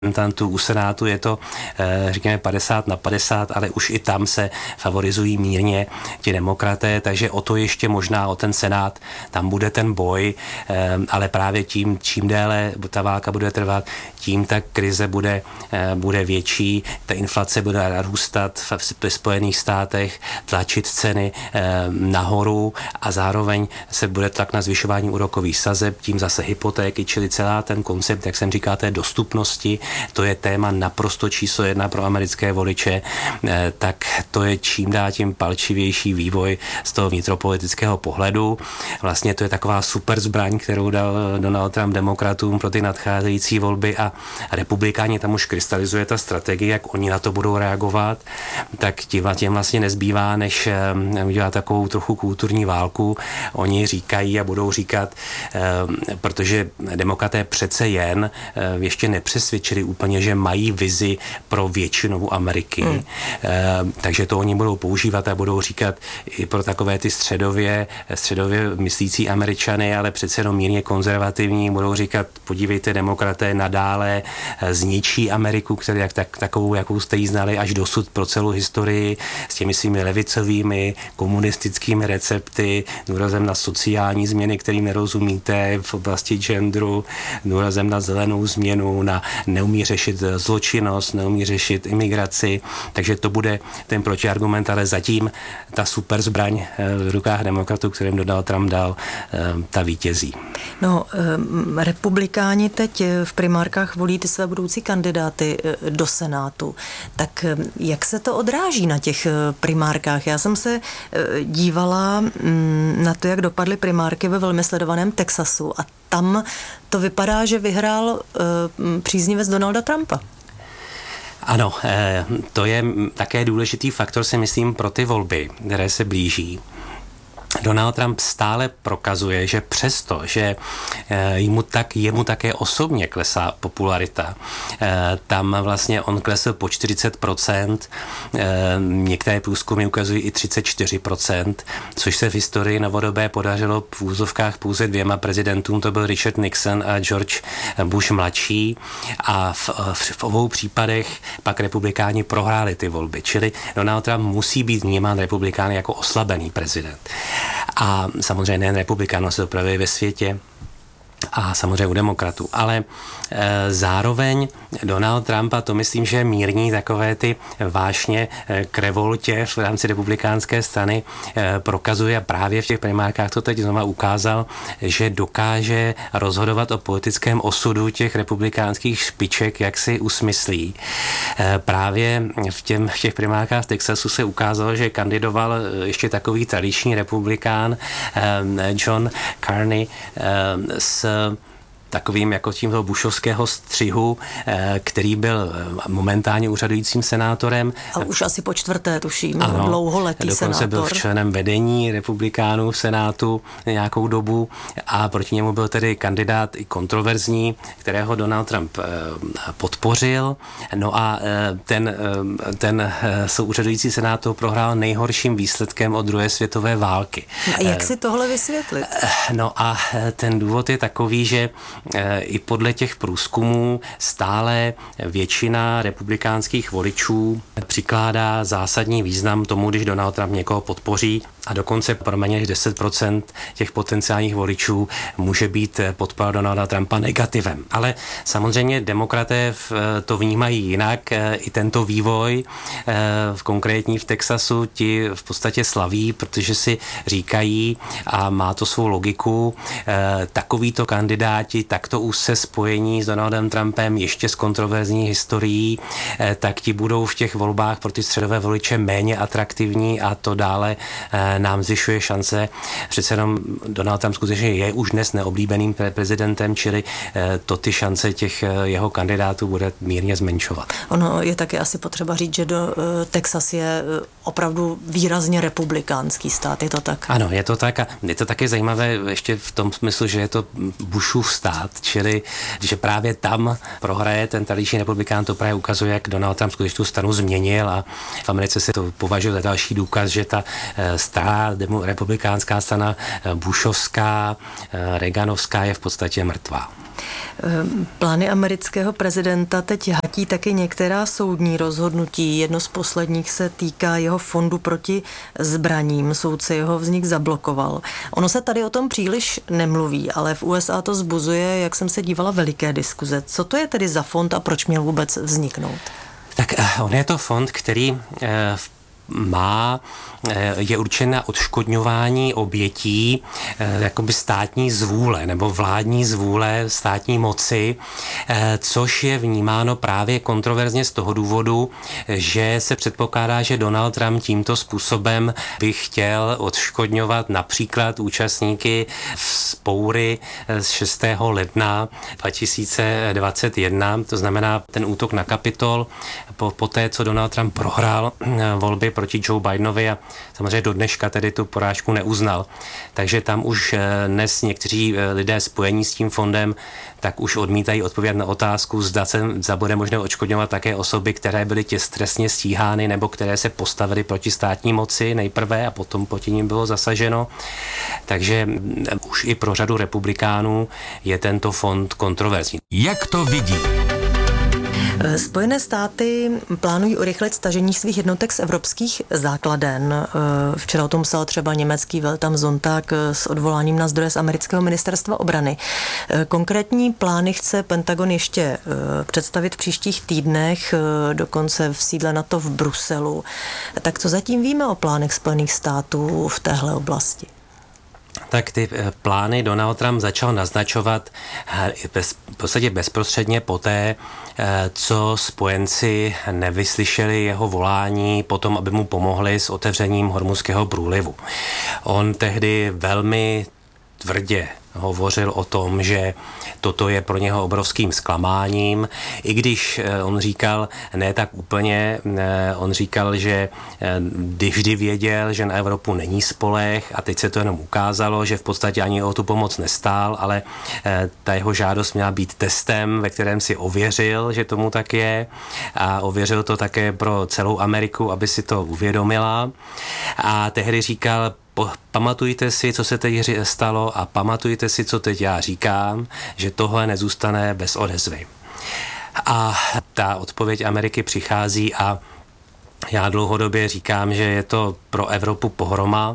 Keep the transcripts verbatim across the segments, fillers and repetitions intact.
reprezentantů, u Senátu je to, řekněme, padesát na padesát, ale už i tam se favorizují mírně ti demokraté, takže o to ještě možná, o ten Senát, tam bude ten boj, ale právě tím, čím déle ta válka bude trvat, tím ta krize bude, bude větší, ta inflace bude narůstat v Spojených státech, tlačit ceny nahoru a zároveň se bude tlak na zvyšování úrokových sazeb, tím zase hypotéky, čili celá ten koncept, jak jsem říkal, té dostupnosti, to je téma naprosto číslo jedna pro americké voliče, tak to je čím dál tím palčivější vývoj z toho vnitropolitického pohledu. Vlastně to je taková super zbraň, kterou dal Donald Trump demokratům pro ty nadcházející volby a republikáni tam už krystalizuje ta strategie, jak oni na to budou reagovat, tak tím, tím vlastně nezbývá, než udělat takovou trochu kulturní válku. Oni říkají a budou říkat, protože demokraté přece jen ještě nepřesvědčili úplně, že mají vizi pro většinou Ameriky. Hmm. Takže to oni budou používat a budou říkat i pro takové ty středově, středově myslící Američany, ale přece jenom mírně konzervativní, budou říkat, podívejte, demokraté nadále zničí Ameriku, který jak, tak, takovou, jakou jste ji znali až dosud pro celou historii, s těmi svými levicovými, komunistickými recepty, důrazem na sociální změny, kterým nerozumíte v oblasti genderu, důrazem na zelenou změnu, na neumí řešit zločinnost, neumí řešit imigraci, takže to bude ten protiargument, ale zatím ta super zbraň v rukách demokratů, kterým Donald Trump dal, ta vítězí. No, republikáni teď v primárkách volí ty své budoucí kandidáty do Senátu. Tak jak se to odráží na těch primárkách? Já jsem se dívala na to, jak dopadly primárky ve velmi sledovaném Texasu a tam to vypadá, že vyhrál příznivec Donalda Trumpa. Ano, to je také důležitý faktor, si myslím, pro ty volby, které se blíží. Donald Trump stále prokazuje, že přesto, že jemu, tak, jemu také osobně klesá popularita, tam vlastně on klesl po čtyřicet procent, některé průzkumy ukazují i třicet čtyři procent, což se v historii novodobé podařilo v úzovkách pouze dvěma prezidentům, to byl Richard Nixon a George Bush mladší a v, v, v obou případech pak republikáni prohráli ty volby, čili Donald Trump musí být vnímán republikány jako oslabený prezident. A samozřejmě nejen republikánů se opravuje ve světě a samozřejmě u demokratů, ale e, zároveň Donald Trump, a to myslím, že mírní takové ty vášně e, k revoltě v rámci republikánské strany e, prokazuje právě v těch primárkách, to teď znova ukázal, že dokáže rozhodovat o politickém osudu těch republikánských špiček, jak si usmyslí. E, právě v, těm, v těch primárkách v Texasu se ukázalo, že kandidoval ještě takový tradiční republikán e, John Carney e, s takovým jako tímto bušovského střihu, který byl momentálně úřadujícím senátorem. A už asi po čtvrté, tuším, ano, dlouholetý dokonce senátor. Byl členem vedení republikánů v Senátu nějakou dobu a proti němu byl tedy kandidát i kontroverzní, kterého Donald Trump podpořil. No a ten, ten úřadující senátor prohrál nejhorším výsledkem od druhé světové války. A jak si tohle vysvětlit? No a ten důvod je takový, že i podle těch průzkumů stále většina republikánských voličů přikládá zásadní význam tomu, když Donald Trump někoho podpoří a dokonce pro méně než deset procent těch potenciálních voličů může být podpora Donalda Trumpa negativem. Ale samozřejmě demokraté to vnímají jinak. I tento vývoj v konkrétní v Texasu ti v podstatě slaví, protože si říkají, a má to svou logiku, takovýto kandidáti, takto už se spojení s Donaldem Trumpem ještě s kontroverzní historií, tak ti budou v těch volbách pro ty středové voliče méně atraktivní a to dále nám zvyšuje šance. Přece jenom Donald Trump skutečně je už dnes neoblíbeným prezidentem, čili to ty šance těch jeho kandidátů bude mírně zmenšovat. Ono je také asi potřeba říct, že do, Texas je opravdu výrazně republikánský stát, je to tak? Ano, je to tak a je to také zajímavé ještě v tom smyslu, že je to Bushův stát, čili že právě tam prohraje ten tradiční republikán, to právě ukazuje, jak Donald Trump skutečně tu stranu změnil a v Americe se to považuje za další důkaz, že ta stará republikánská strana Bushovská, Reaganovská je v podstatě mrtvá. Plány amerického prezidenta teď hatí taky některá soudní rozhodnutí. Jedno z posledních se týká jeho fondu proti zbraním. Soudce jeho vznik zablokoval. Ono se tady o tom příliš nemluví, ale v U S A to vzbuzuje, jak jsem se dívala, veliké diskuze. Co to je tedy za fond a proč měl vůbec vzniknout? Tak on je to fond, který v má, je určen na odškodňování obětí jakoby státní zvůle nebo vládní zvůle státní moci, což je vnímáno právě kontroverzně z toho důvodu, že se předpokládá, že Donald Trump tímto způsobem by chtěl odškodňovat například účastníky vzpoury z šestého ledna dva tisíce dvacet jedna, to znamená ten útok na Kapitol po, po té, co Donald Trump prohrál volby proti Joe Bidenovi a samozřejmě do dneška tedy tu porážku neuznal. Takže tam už dnes někteří lidé spojení s tím fondem tak už odmítají odpovědět na otázku, zda se zda bude možné odškodňovat také osoby, které byly těst trestně stíhány nebo které se postavily proti státní moci nejprve a potom proti nim bylo zasaženo. Takže už i pro řadu republikánů je tento fond kontroverzní. Jak to vidí? Spojené státy plánují urychlit stažení svých jednotek z evropských základen. Včera o tom psal třeba německý Weltam-Sonntag s odvoláním na zdroje z amerického ministerstva obrany. Konkrétní plány chce Pentagon ještě představit v příštích týdnech, dokonce v sídle NATO v Bruselu. Tak co zatím víme o plánech Spojených států v téhle oblasti? Tak ty plány Donald Trump začal naznačovat bez, v podstatě bezprostředně poté, co spojenci nevyslyšeli jeho volání potom, aby mu pomohli s otevřením Hormuzského průlivu. On tehdy velmi tvrdě hovořil o tom, že toto je pro něho obrovským zklamáním, i když on říkal, ne tak úplně, on říkal, že vždy věděl, že na Evropu není spoleh a teď se to jenom ukázalo, že v podstatě ani o tu pomoc nestál, ale ta jeho žádost měla být testem, ve kterém si ověřil, že tomu tak je a ověřil to také pro celou Ameriku, aby si to uvědomila a tehdy říkal, pamatujte si, co se teď stalo a pamatujte si, co teď já říkám, že tohle nezůstane bez odezvy. A ta odpověď Ameriky přichází a já dlouhodobě říkám, že je to pro Evropu pohroma.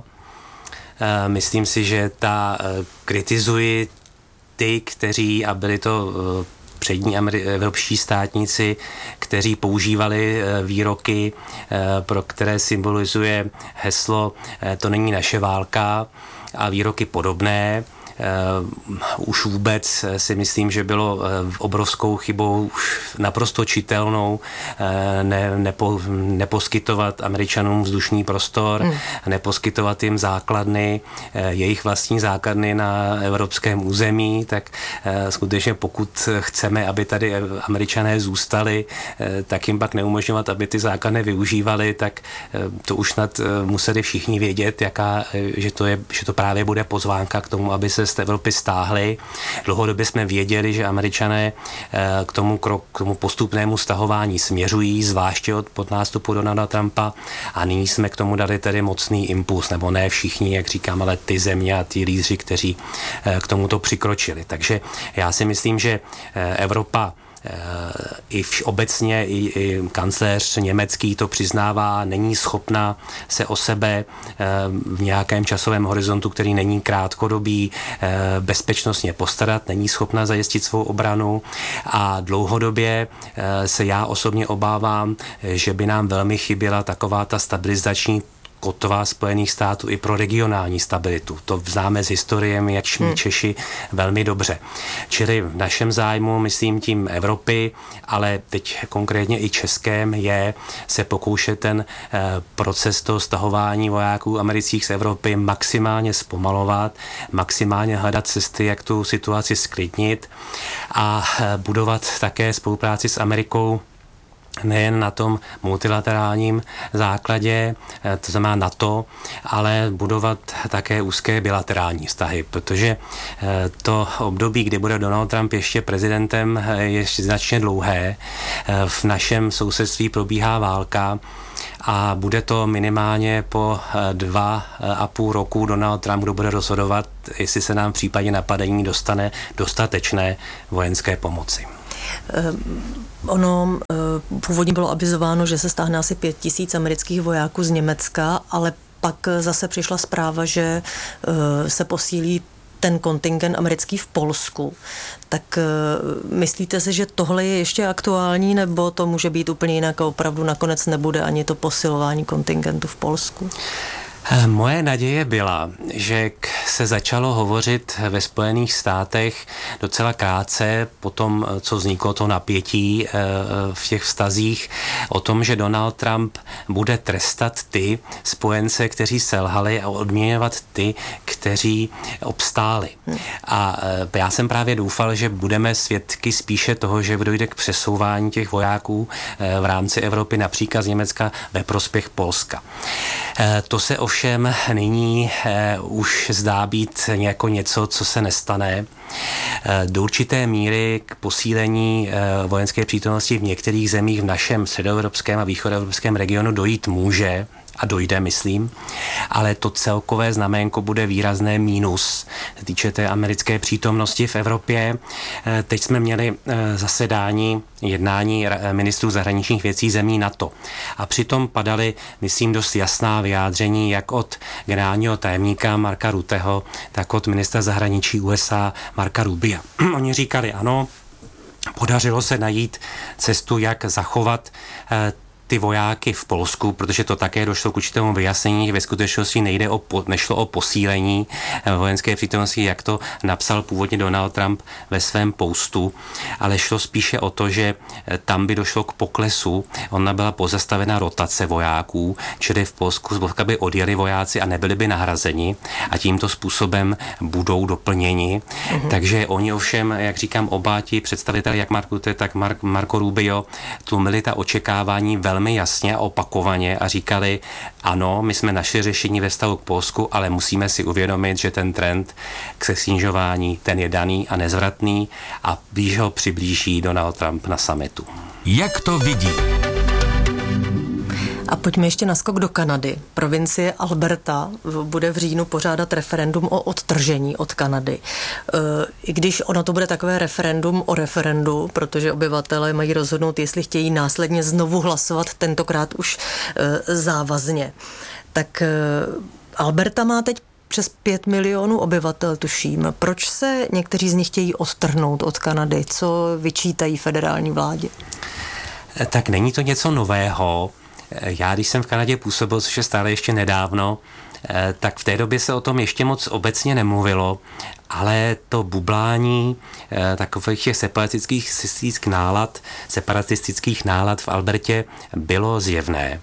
Myslím si, že ta kritizuji ty, kteří, a byli to přední evropští státníci, kteří používali výroky, pro které symbolizuje heslo to není naše válka a výroky podobné. Uh, už vůbec si myslím, že bylo uh, obrovskou chybou, už naprosto čitelnou uh, ne, nepo, neposkytovat Američanům vzdušný prostor, mm. neposkytovat jim základny, uh, jejich vlastní základny na evropském území, tak uh, skutečně pokud chceme, aby tady Američané zůstali, uh, tak jim pak neumožňovat, aby ty základny využívali, tak uh, to už snad uh, museli všichni vědět, jaká, uh, že, to je, že to právě bude pozvánka k tomu, aby se z Evropy stáhly. Dlouhodobě jsme věděli, že Američané k tomu, krok, k tomu postupnému stahování směřují, zvláště od pod nástupu Donalda Trumpa a nyní jsme k tomu dali tedy mocný impuls, nebo ne všichni, jak říkám, ale ty země a ty lídři, kteří k tomuto přikročili. Takže já si myslím, že Evropa i vš, obecně i, i kancléř německý to přiznává, není schopna se o sebe v nějakém časovém horizontu, který není krátkodobý, bezpečnostně postarat, není schopna zajistit svou obranu a dlouhodobě se já osobně obávám, že by nám velmi chyběla taková ta stabilizační kotva Spojených států i pro regionální stabilitu. To známe z historie, my jak hmm. Češi velmi dobře. Čili v našem zájmu, myslím tím Evropy, ale teď konkrétně i českém, je se pokoušet ten eh, proces toho stahování vojáků amerických z Evropy maximálně zpomalovat, maximálně hledat cesty, jak tu situaci zklidnit a eh, budovat také spolupráci s Amerikou nejen na tom multilaterálním základě, to znamená NATO, ale budovat také úzké bilaterální vztahy, protože to období, kdy bude Donald Trump ještě prezidentem, je ještě značně dlouhé. V našem sousedství probíhá válka a bude to minimálně po dva a půl roku Donald Trump, kdo bude rozhodovat, jestli se nám v případě napadení dostane dostatečné vojenské pomoci. Ono původně bylo avizováno, že se stáhne asi pět tisíc amerických vojáků z Německa, ale pak zase přišla zpráva, že se posílí ten kontingent americký v Polsku. Tak myslíte si, že tohle je ještě aktuální, nebo to může být úplně jinak a opravdu nakonec nebude ani to posilování kontingentu v Polsku? Moje naděje byla, že se začalo hovořit ve Spojených státech docela krátce po tom, co vzniklo to napětí v těch vztazích, o tom, že Donald Trump bude trestat ty spojence, kteří selhali, a odměňovat ty, kteří obstáli. A já jsem právě doufal, že budeme svědky spíše toho, že dojde k přesouvání těch vojáků v rámci Evropy, například z Německa, ve prospěch Polska. To se ovšem nyní eh, už zdá být jako něco, co se nestane. Eh, do určité míry k posílení eh, vojenské přítomnosti v některých zemích v našem středoevropském a východoevropském regionu dojít může, a dojde, myslím, ale to celkové znaménko bude výrazné mínus. Se týče té americké přítomnosti v Evropě. Teď jsme měli zasedání, jednání ministrů zahraničních věcí zemí NATO. A přitom padaly, myslím, dost jasná vyjádření jak od generálního tajemníka Marka Rutteho, tak od ministra zahraničí U S A Marka Rubia. Oni říkali, ano, podařilo se najít cestu, jak zachovat ty vojáky v Polsku, protože to také došlo k určitému vyjasnění, že ve skutečnosti nejde o, nešlo o posílení vojenské přítomnosti, jak to napsal původně Donald Trump ve svém postu, ale šlo spíše o to, že tam by došlo k poklesu, ona byla pozastavena rotace vojáků, čili v Polsku z Polska by odjeli vojáci a nebyli by nahrazeni a tímto způsobem budou doplněni. Mhm. Takže oni ovšem, jak říkám, oba ti představitelé, jak Mark Rutte, tak Mark, Marco Rubio, tlumili ta očekávání velmi velmi jasně a opakovaně a říkali, ano, my jsme našli řešení ve vztahu k Polsku, ale musíme si uvědomit, že ten trend k snížování, ten je daný a nezvratný a blíž ho přiblíží Donald Trump na summitu. Jak to vidí? A pojďme ještě na skok do Kanady. Provincie Alberta bude v říjnu pořádat referendum o odtržení od Kanady. I když ono to bude takové referendum o referendu, protože obyvatelé mají rozhodnout, jestli chtějí následně znovu hlasovat, tentokrát už závazně. Tak Alberta má teď přes pět milionů obyvatel, tuším. Proč se někteří z nich chtějí odtrhnout od Kanady? Co vyčítají federální vládě? Tak není to něco nového. Já, když jsem v Kanadě působil, což je stále ještě nedávno, tak v té době se o tom ještě moc obecně nemluvilo, ale to bublání takových těch separatistických nálad, separatistických nálad v Albertě bylo zjevné.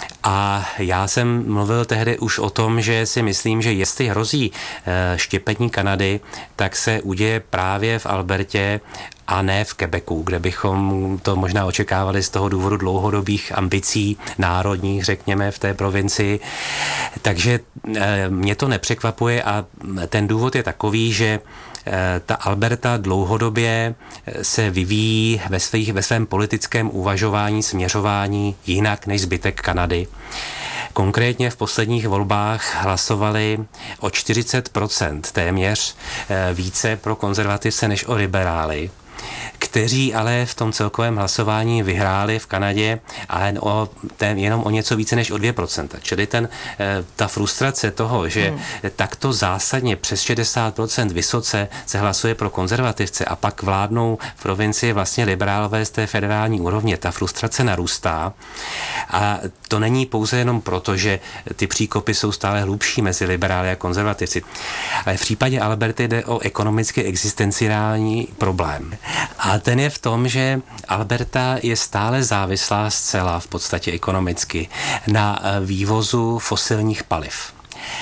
A já jsem mluvil tehdy už o tom, že si myslím, že jestli hrozí štěpení Kanady, tak se uděje právě v Albertě a ne v Quebecu, kde bychom to možná očekávali z toho důvodu dlouhodobých ambicí národních, řekněme, v té provincii. Takže mě to nepřekvapuje a ten důvod je takový, že ta Alberta dlouhodobě se vyvíjí ve, svých, ve svém politickém uvažování, směřování jinak než zbytek Kanady. Konkrétně v posledních volbách hlasovali o čtyřicet procent téměř více pro konzervativce než o liberály, kteří ale v tom celkovém hlasování vyhráli v Kanadě ale o, ten, jenom o něco více než o dvě procenta. Čili ten, ta frustrace toho, že hmm. takto zásadně přes šedesát procent vysoce se hlasuje pro konzervativce a pak vládnou v provincii vlastně liberálové z té federální úrovně, ta frustrace narůstá. A to není pouze jenom proto, že ty příkopy jsou stále hlubší mezi liberály a konzervativci. Ale v případě Alberty jde o ekonomicky existenciální problém. A ten je v tom, že Alberta je stále závislá zcela v podstatě ekonomicky na vývozu fosilních paliv.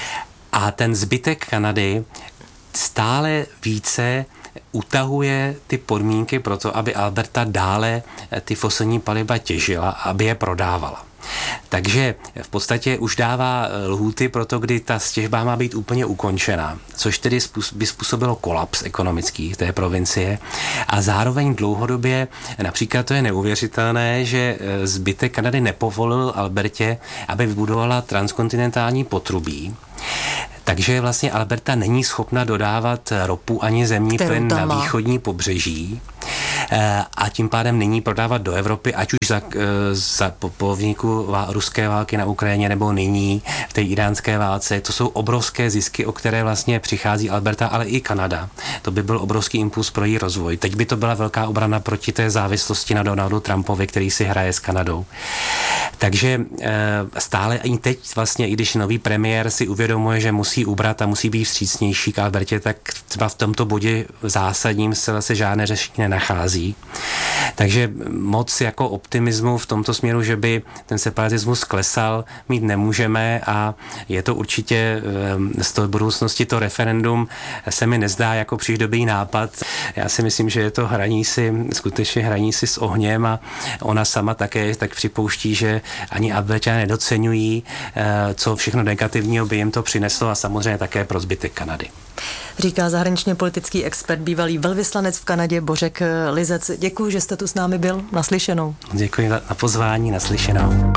A ten zbytek Kanady stále více utahuje ty podmínky pro to, aby Alberta dále ty fosilní paliva těžila, aby je prodávala. Takže v podstatě už dává lhůty pro to, kdy ta těžba má být úplně ukončena, což tedy by způsobilo kolaps ekonomický té provincie a zároveň dlouhodobě, například to je neuvěřitelné, že zbytek Kanady nepovolil Albertě, aby vybudovala transkontinentální potrubí. Takže vlastně Alberta není schopna dodávat ropu ani zemní plyn na východní pobřeží a tím pádem není prodávat do Evropy, ať už za, za po vzniku ruské války na Ukrajině nebo nyní v té iránské válce. To jsou obrovské zisky, o které vlastně přichází Alberta, ale i Kanada. To by byl obrovský impuls pro její rozvoj. Teď by to byla velká obrana proti té závislosti na Donaldu Trumpovi, který si hraje s Kanadou. Takže stále ani teď vlastně, i když nový premiér si uvědomuje, že musí ubrat a musí být vstřícnější k Albertě, tak třeba v tomto bodě zásadním se, se žádné řešení nenachází. Takže moc jako optimismu v tomto směru, že by ten separatismus klesal, mít nemůžeme a je to určitě z toho budoucnosti to referendum se mi nezdá jako příliš dobrý nápad. Já si myslím, že je to hraní si, skutečně hraní si s ohněm a ona sama také tak připouští, že ani Alberťané nedoceňují, co všechno negativního by jim to přineslo a samozřejmě také pro zbytek Kanady. Říká zahraničně politický expert, bývalý velvyslanec v Kanadě Bořek Lizec. Děkuji, že jste tu s námi byl. Naslyšenou. Děkuji za pozvání, naslyšenou.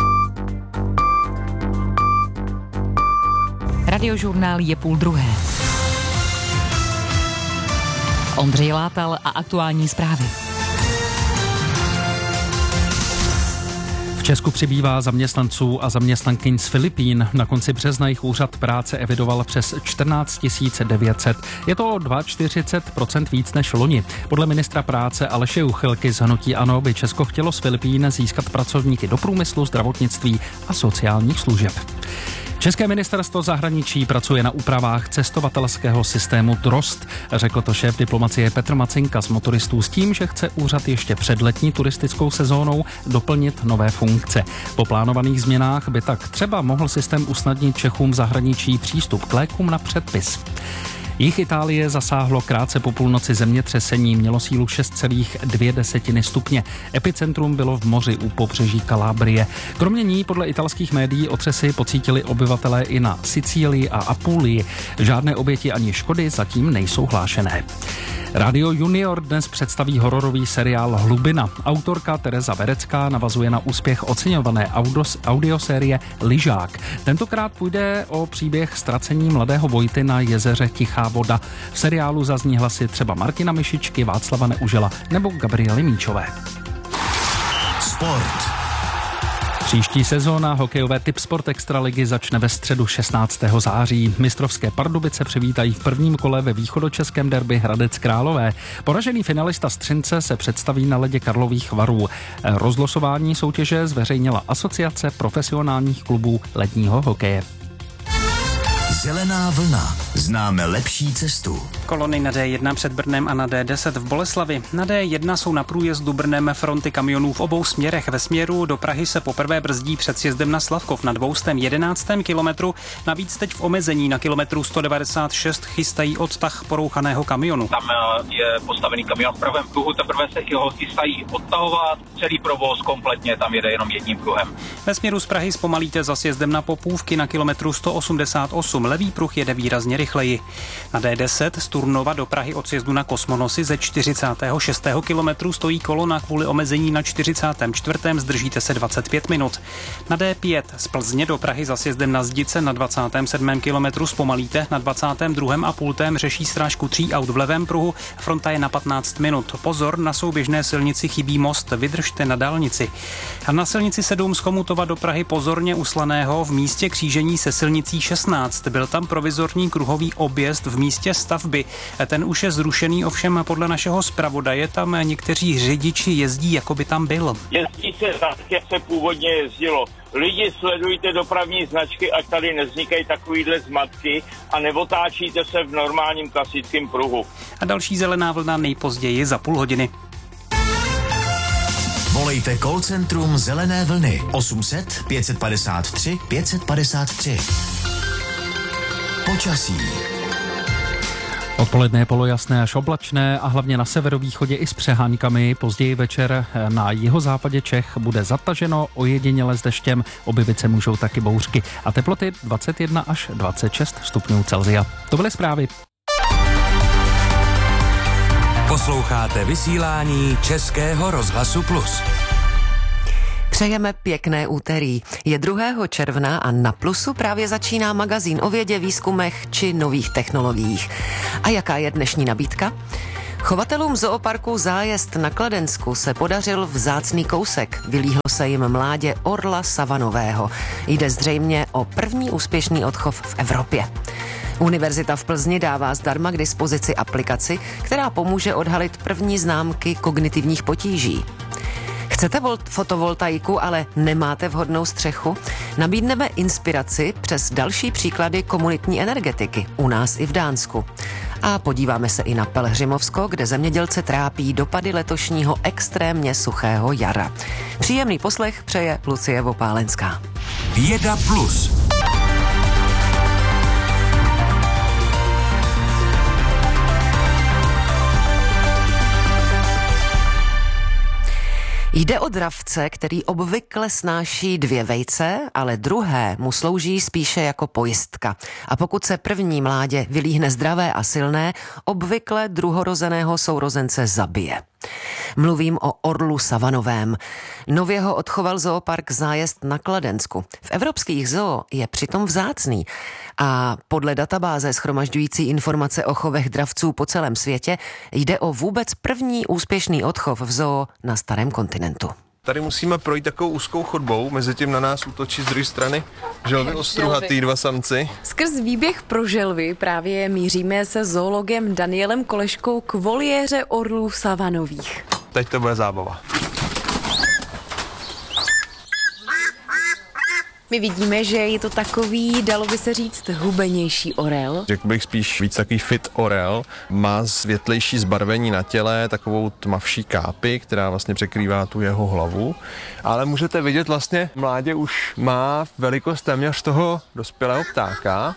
Radiožurnál je půl druhé. Ondřej Látal a aktuální zprávy. V Česku přibývá zaměstnanců a zaměstnankyň z Filipín. Na konci března jich úřad práce evidoval přes čtrnáct tisíc devět set. Je to o čtyřicet dva procent víc než loni. Podle ministra práce Aleše Juchelky z hnutí ANO by Česko chtělo z Filipín získat pracovníky do průmyslu, zdravotnictví a sociálních služeb. České ministerstvo zahraničí pracuje na úpravách cestovatelského systému Drost, řekl to šéf diplomacie Petr Macinka z Motoristů s tím, že chce úřad ještě před letní turistickou sezónou doplnit nové funkce. Po plánovaných změnách by tak třeba mohl systém usnadnit Čechům v zahraničí přístup k lékům na předpis. Jih Itálie zasáhlo krátce po půlnoci zemětřesení, mělo sílu šest celá dvě stupně. Epicentrum bylo v moři u pobřeží Kalábrie. Kromě ní podle italských médií otřesy pocítili obyvatelé i na Sicílii a Apulii. Žádné oběti ani škody zatím nejsou hlášené. Radio Junior dnes představí hororový seriál Hlubina. Autorka Tereza Verecká navazuje na úspěch oceňované audios, audiosérie Lyžák. Tentokrát půjde o příběh ztracení mladého Vojty na jezeře Tichá voda. V seriálu zazní hlasy třeba Martina Myšičky, Václava Neužila nebo Gabriely Míčové. Sport. Příští sezóna hokejové Tipsport Extraligy začne ve středu šestnáctého září. Mistrovské Pardubice přivítají v prvním kole ve východočeském derby Hradec Králové. Poražený finalista Střince se představí na ledě Karlových Varů. Rozlosování soutěže zveřejnila Asociace profesionálních klubů ledního hokeje. Zelená vlna. Známe lepší cestu. Kolony na D jedna před Brnem a na D deset v Boleslavi. Na D jedna jsou na průjezdu Brnem fronty kamionů v obou směrech. Ve směru do Prahy se poprvé brzdí před sjezdem na Slavkov na dvoustém jedenáctém kilometru. Navíc teď v omezení na kilometru sto devadesát šest chystají odtah porouchaného kamionu. Tam je postavený kamion v pravém pruhu, teprve se ho chystají odtahovat. Celý provoz kompletně tam jede jenom jedním pruhem. Ve směru z Prahy zpomalíte za sjezdem na Popůvky na kilometru sto osmdesát osm. Levý pruh jede výrazně rychleji. Na D deset z Turnova do Prahy od sjezdu na Kosmonosy ze čtyřicátého šestého kilometru stojí kolona kvůli omezení na čtyřicátém čtvrtém zdržíte se dvacet pět minut. Na D pět z Plzně do Prahy za sjezdem na Zdice na dvacátém sedmém kilometru zpomalíte, na dvacátém druhém a půltém řeší strážku tří aut v levém pruhu, fronta je na patnáct minut. Pozor, na souběžné silnici chybí most, vydržte na dálnici. A na silnici sedm z Chomutova do Prahy pozorně uslaného v místě křížení se silnicí šestnáct. Byl tam provizorní kruhový objezd v místě stavby. Ten už je zrušený, ovšem podle našeho zpravodaje tam někteří řidiči jezdí, jako by tam byl. Jezdí se tak, jak se původně jezdilo. Lidi, sledujte dopravní značky, ať tady nevznikají takovýhle zmatky a neotáčíte se v normálním klasickém pruhu. A další zelená vlna nejpozději za půl hodiny. Volejte call centrum Zelené vlny osm set pět padesát tři pět padesát tři. Počasí. Odpoledne je polojasné až oblačné a hlavně na severovýchodě i s přehánkami. Později večer na jihozápadě Čech bude zataženo, ojediněle s deštěm, objevit se můžou taky bouřky a teploty dvacet jedna až dvacet šest stupňů Celsia. To byly zprávy. Posloucháte vysílání Českého rozhlasu Plus. Přejeme pěkné úterý. Je druhého června a na Plusu právě začíná magazín o vědě, výzkumech či nových technologiích. A jaká je dnešní nabídka? Chovatelům zooparku Zájezd na Kladensku se podařil vzácný kousek. Vylíhl se jim mládě orla savanového. Jde zřejmě o první úspěšný odchov v Evropě. Univerzita v Plzni dává zdarma k dispozici aplikaci, která pomůže odhalit první známky kognitivních potíží. Chcete volt- fotovoltaiku, ale nemáte vhodnou střechu? Nabídneme inspiraci přes další příklady komunitní energetiky u nás i v Dánsku. A podíváme se i na Pelhřimovsko, kde zemědělce trápí dopady letošního extrémně suchého jara. Příjemný poslech přeje Lucie Vopálenská. Věda Plus. Jde o dravce, který obvykle snáší dvě vejce, ale druhé mu slouží spíše jako pojistka. A pokud se první mládě vylíhne zdravé a silné, obvykle druhorozeného sourozence zabije. Mluvím o orlu savanovém. Nově ho odchoval zoopark Zájezd na Kladensku. V evropských zoo je přitom vzácný a podle databáze shromažďující informace o chovech dravců po celém světě jde o vůbec první úspěšný odchov v zoo na starém kontinentu. Tady musíme projít takovou úzkou chodbou, mezi tím na nás útočí z druhé strany želvy ostruhatý dva samci. Skrz výběh pro želvy právě míříme se zoologem Danielem Koleškou k voliéře orlů savanových. Teď to bude zábava. My vidíme, že je to takový, dalo by se říct, hubenější orel. Řekl bych spíš víc takový fit orel. Má světlejší zbarvení na těle, takovou tmavší kápi, která vlastně překrývá tu jeho hlavu. Ale můžete vidět vlastně, mládě už má velikost téměř toho dospělého ptáka.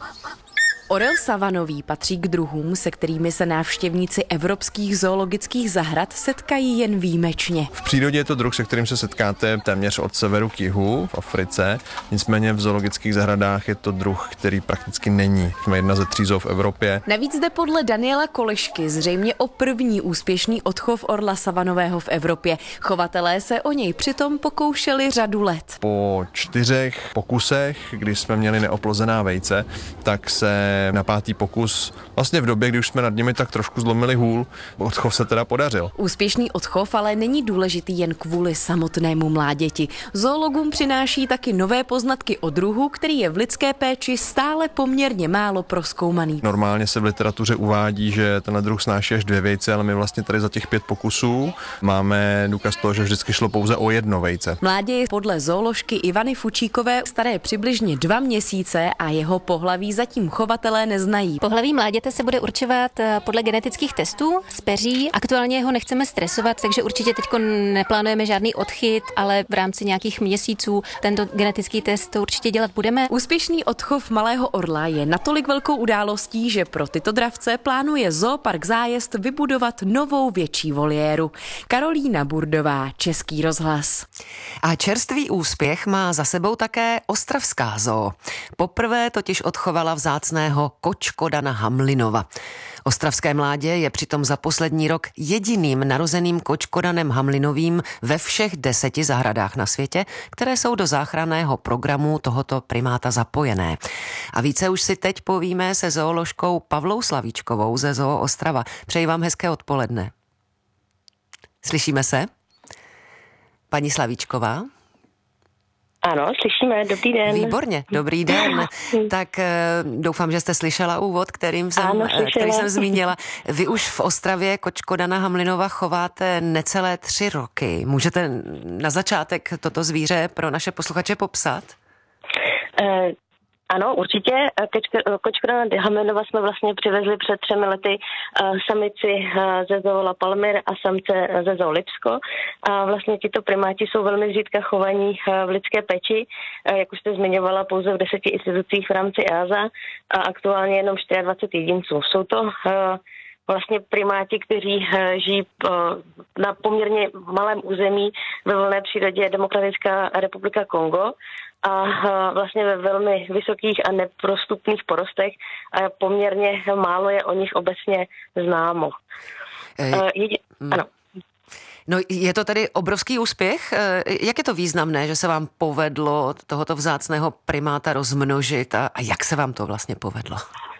Orel savanový patří k druhům, se kterými se návštěvníci evropských zoologických zahrad setkají jen výjimečně. V přírodě je to druh, se kterým se setkáte téměř od severu k jihu v Africe. Nicméně v zoologických zahradách je to druh, který prakticky není. Jsme jedna ze tří zoo v Evropě. Navíc jde podle Daniela Kolešky zřejmě o první úspěšný odchov orla savanového v Evropě. Chovatelé se o něj přitom pokoušeli řadu let. Po čtyřech pokusech, kdy jsme měli neoplozená vejce, tak se na pátý pokus, vlastně v době, kdy už jsme nad nimi tak trošku zlomili hůl, odchov se teda podařil. Úspěšný odchov ale není důležitý jen kvůli samotnému mláděti. Zoologům přináší taky nové poznatky o druhu, který je v lidské péči stále poměrně málo prozkoumaný. Normálně se v literatuře uvádí, že tenhle druh snáší až dvě vejce, ale my vlastně tady za těch pět pokusů máme důkaz toho, že vždycky šlo pouze o jedno vejce. Mládě je podle zooložky Ivany Fučíkové staré přibližně dva měsíce a jeho pohlaví zatím chovatel neznají. Pohlaví mláděte se bude určovat podle genetických testů z peří. Aktuálně ho nechceme stresovat, takže určitě teď neplánujeme žádný odchyt, ale v rámci nějakých měsíců tento genetický test to určitě dělat budeme. Úspěšný odchov malého orla je natolik velkou událostí, že pro tyto dravce plánuje zoopark Zájezd vybudovat novou větší voliéru. Karolína Burdová, Český rozhlas. A čerstvý úspěch má za sebou také ostravská zoo. Poprvé totiž odchovala vzácného kočkodana Hamlinova. Ostravské mládě je přitom za poslední rok jediným narozeným kočkodanem hamlinovým ve všech deseti zahradách na světě, které jsou do záchranného programu tohoto primáta zapojené. A více už si teď povíme se zooložkou Pavlou Slavíčkovou ze Zoo Ostrava. Přeji vám hezké odpoledne. Slyšíme se? Paní Slavíčková? Ano, slyšíme, dobrý den. Výborně, dobrý den. Tak doufám, že jste slyšela úvod, kterým jsem, ano, který jsem zmínila. Vy už v Ostravě kočkodana Hamlinova chováte necelé tři roky. Můžete na začátek toto zvíře pro naše posluchače popsat? Uh, Ano, určitě. Kočkorana Hamlinova jsme vlastně přivezli před třemi lety samici ze zoo La Palmyre a samce ze zoo Lipsko. A vlastně tito primáti jsou velmi zřídka chovaní v lidské péči, jak už jste zmiňovala, pouze v deseti institucích v rámci E A S A a aktuálně jenom dvacet čtyři jedinců. Jsou to vlastně primáti, kteří žijí na poměrně malém území ve volné přírodě Demokratická republika Kongo a vlastně ve velmi vysokých a neprostupných porostech a poměrně málo je o nich obecně známo. Jedi... Ano. No, je to tedy obrovský úspěch. Jak je to významné, že se vám povedlo tohoto vzácného primáta rozmnožit a, a jak se vám to vlastně povedlo?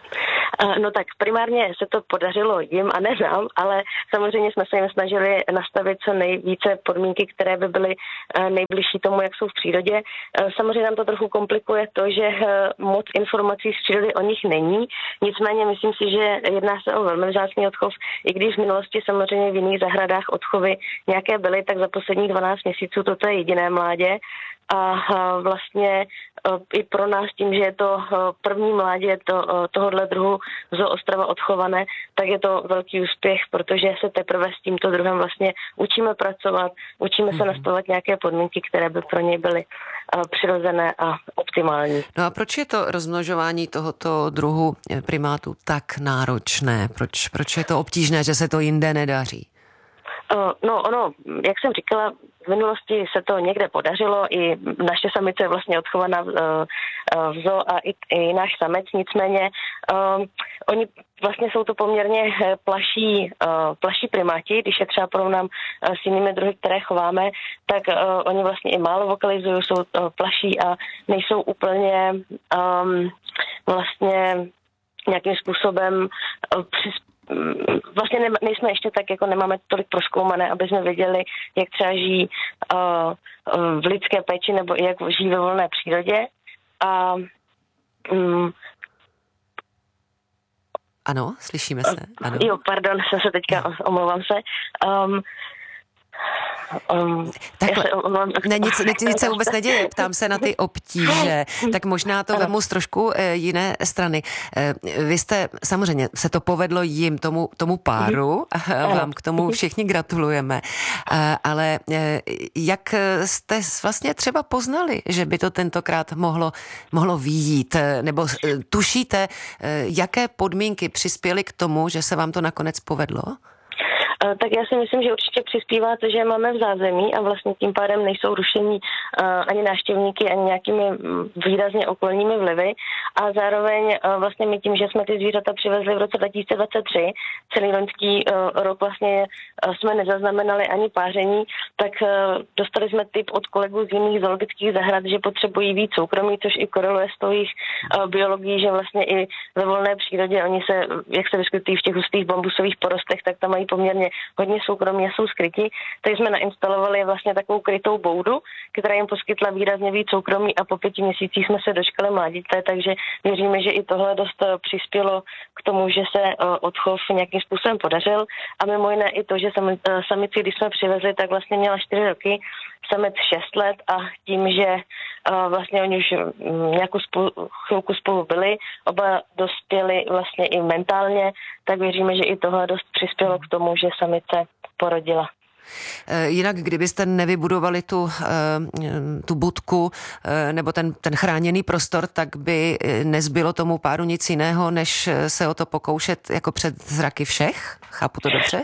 No tak primárně se to podařilo jim a ne nám, ale samozřejmě jsme se jim snažili nastavit co nejvíce podmínky, které by byly nejbližší tomu, jak jsou v přírodě. Samozřejmě nám to trochu komplikuje to, že moc informací z přírody o nich není, nicméně myslím si, že jedná se o velmi vzácný odchov, i když v minulosti samozřejmě v jiných zahradách odchovy nějaké byly, tak za posledních dvanáct měsíců toto je jediné mládě. A vlastně i pro nás tím, že je to první mládě to, tohohle druhu zoo Ostrava odchované, tak je to velký úspěch, protože se teprve s tímto druhem vlastně učíme pracovat, učíme se nastavovat nějaké podmínky, které by pro něj byly přirozené a optimální. No a proč je to rozmnožování tohoto druhu primátů tak náročné? Proč, proč je to obtížné, že se to jinde nedaří? No ono, jak jsem říkala, v minulosti se to někde podařilo, i naše samice je vlastně odchovaná v, v zoo a i, i náš samec, nicméně um, oni vlastně jsou to poměrně plaší, uh, plaší primáti, když je třeba porovnám uh, s jinými druhy, které chováme, tak uh, oni vlastně i málo vokalizují, jsou uh, plaší a nejsou úplně um, vlastně nějakým způsobem uh, přispět. Vlastně ne, nejsme ještě tak, jako nemáme tolik prozkoumané, aby jsme věděli, jak třeba žijí uh, v lidské péči nebo jak žijí ve volné přírodě. A, um, ano, slyšíme se. Ano. Jo, pardon, jsem se teďka, omlouvám se. Um, Um, Takhle, se, ne, nic, nic, nic se vůbec neděje, ptám se na ty obtíže, tak možná to vemu z trošku e, jiné strany. E, vy jste, samozřejmě se to povedlo jim, tomu, tomu páru, a vám k tomu všichni gratulujeme, e, ale e, jak jste vlastně třeba poznali, že by to tentokrát mohlo, mohlo vyjít, nebo e, tušíte, e, jaké podmínky přispěly k tomu, že se vám to nakonec povedlo? Tak já si myslím, že určitě přispívá to, že máme v zázemí a vlastně tím pádem nejsou rušení ani návštěvníky, ani nějakými výrazně okolními vlivy. A zároveň vlastně my tím, že jsme ty zvířata přivezli v roce dva tisíce dvacet tři, celý loňský rok vlastně jsme nezaznamenali ani páření, tak dostali jsme tip od kolegů z jiných zoologických zahrad, že potřebují víc soukromí, což i koreluje s tou jejich biologií, že vlastně i ve volné přírodě oni se, jak se vyskytují v těch hustých bambusových porostech, tak tam mají poměrně hodně soukromí a jsou skryti, takže jsme nainstalovali vlastně takovou krytou boudu, která jim poskytla výrazně víc soukromí a po pěti měsících jsme se dočkali mládíte, takže věříme, že i tohle dost přispělo k tomu, že se odchov nějakým způsobem podařil a mimo jiné i to, že samici, když jsme přivezli, tak vlastně měla čtyři roky, samec šest let a tím, že vlastně oni už nějakou spolu, chvilku spolu byli, oba dospěli vlastně i mentálně, tak věříme, že i tohle dost přispělo k tomu, že samice porodila. Jinak, kdybyste nevybudovali tu, tu budku nebo ten, ten chráněný prostor, tak by nezbylo tomu páru nic jiného, než se o to pokoušet jako před zraky všech? Chápu to dobře?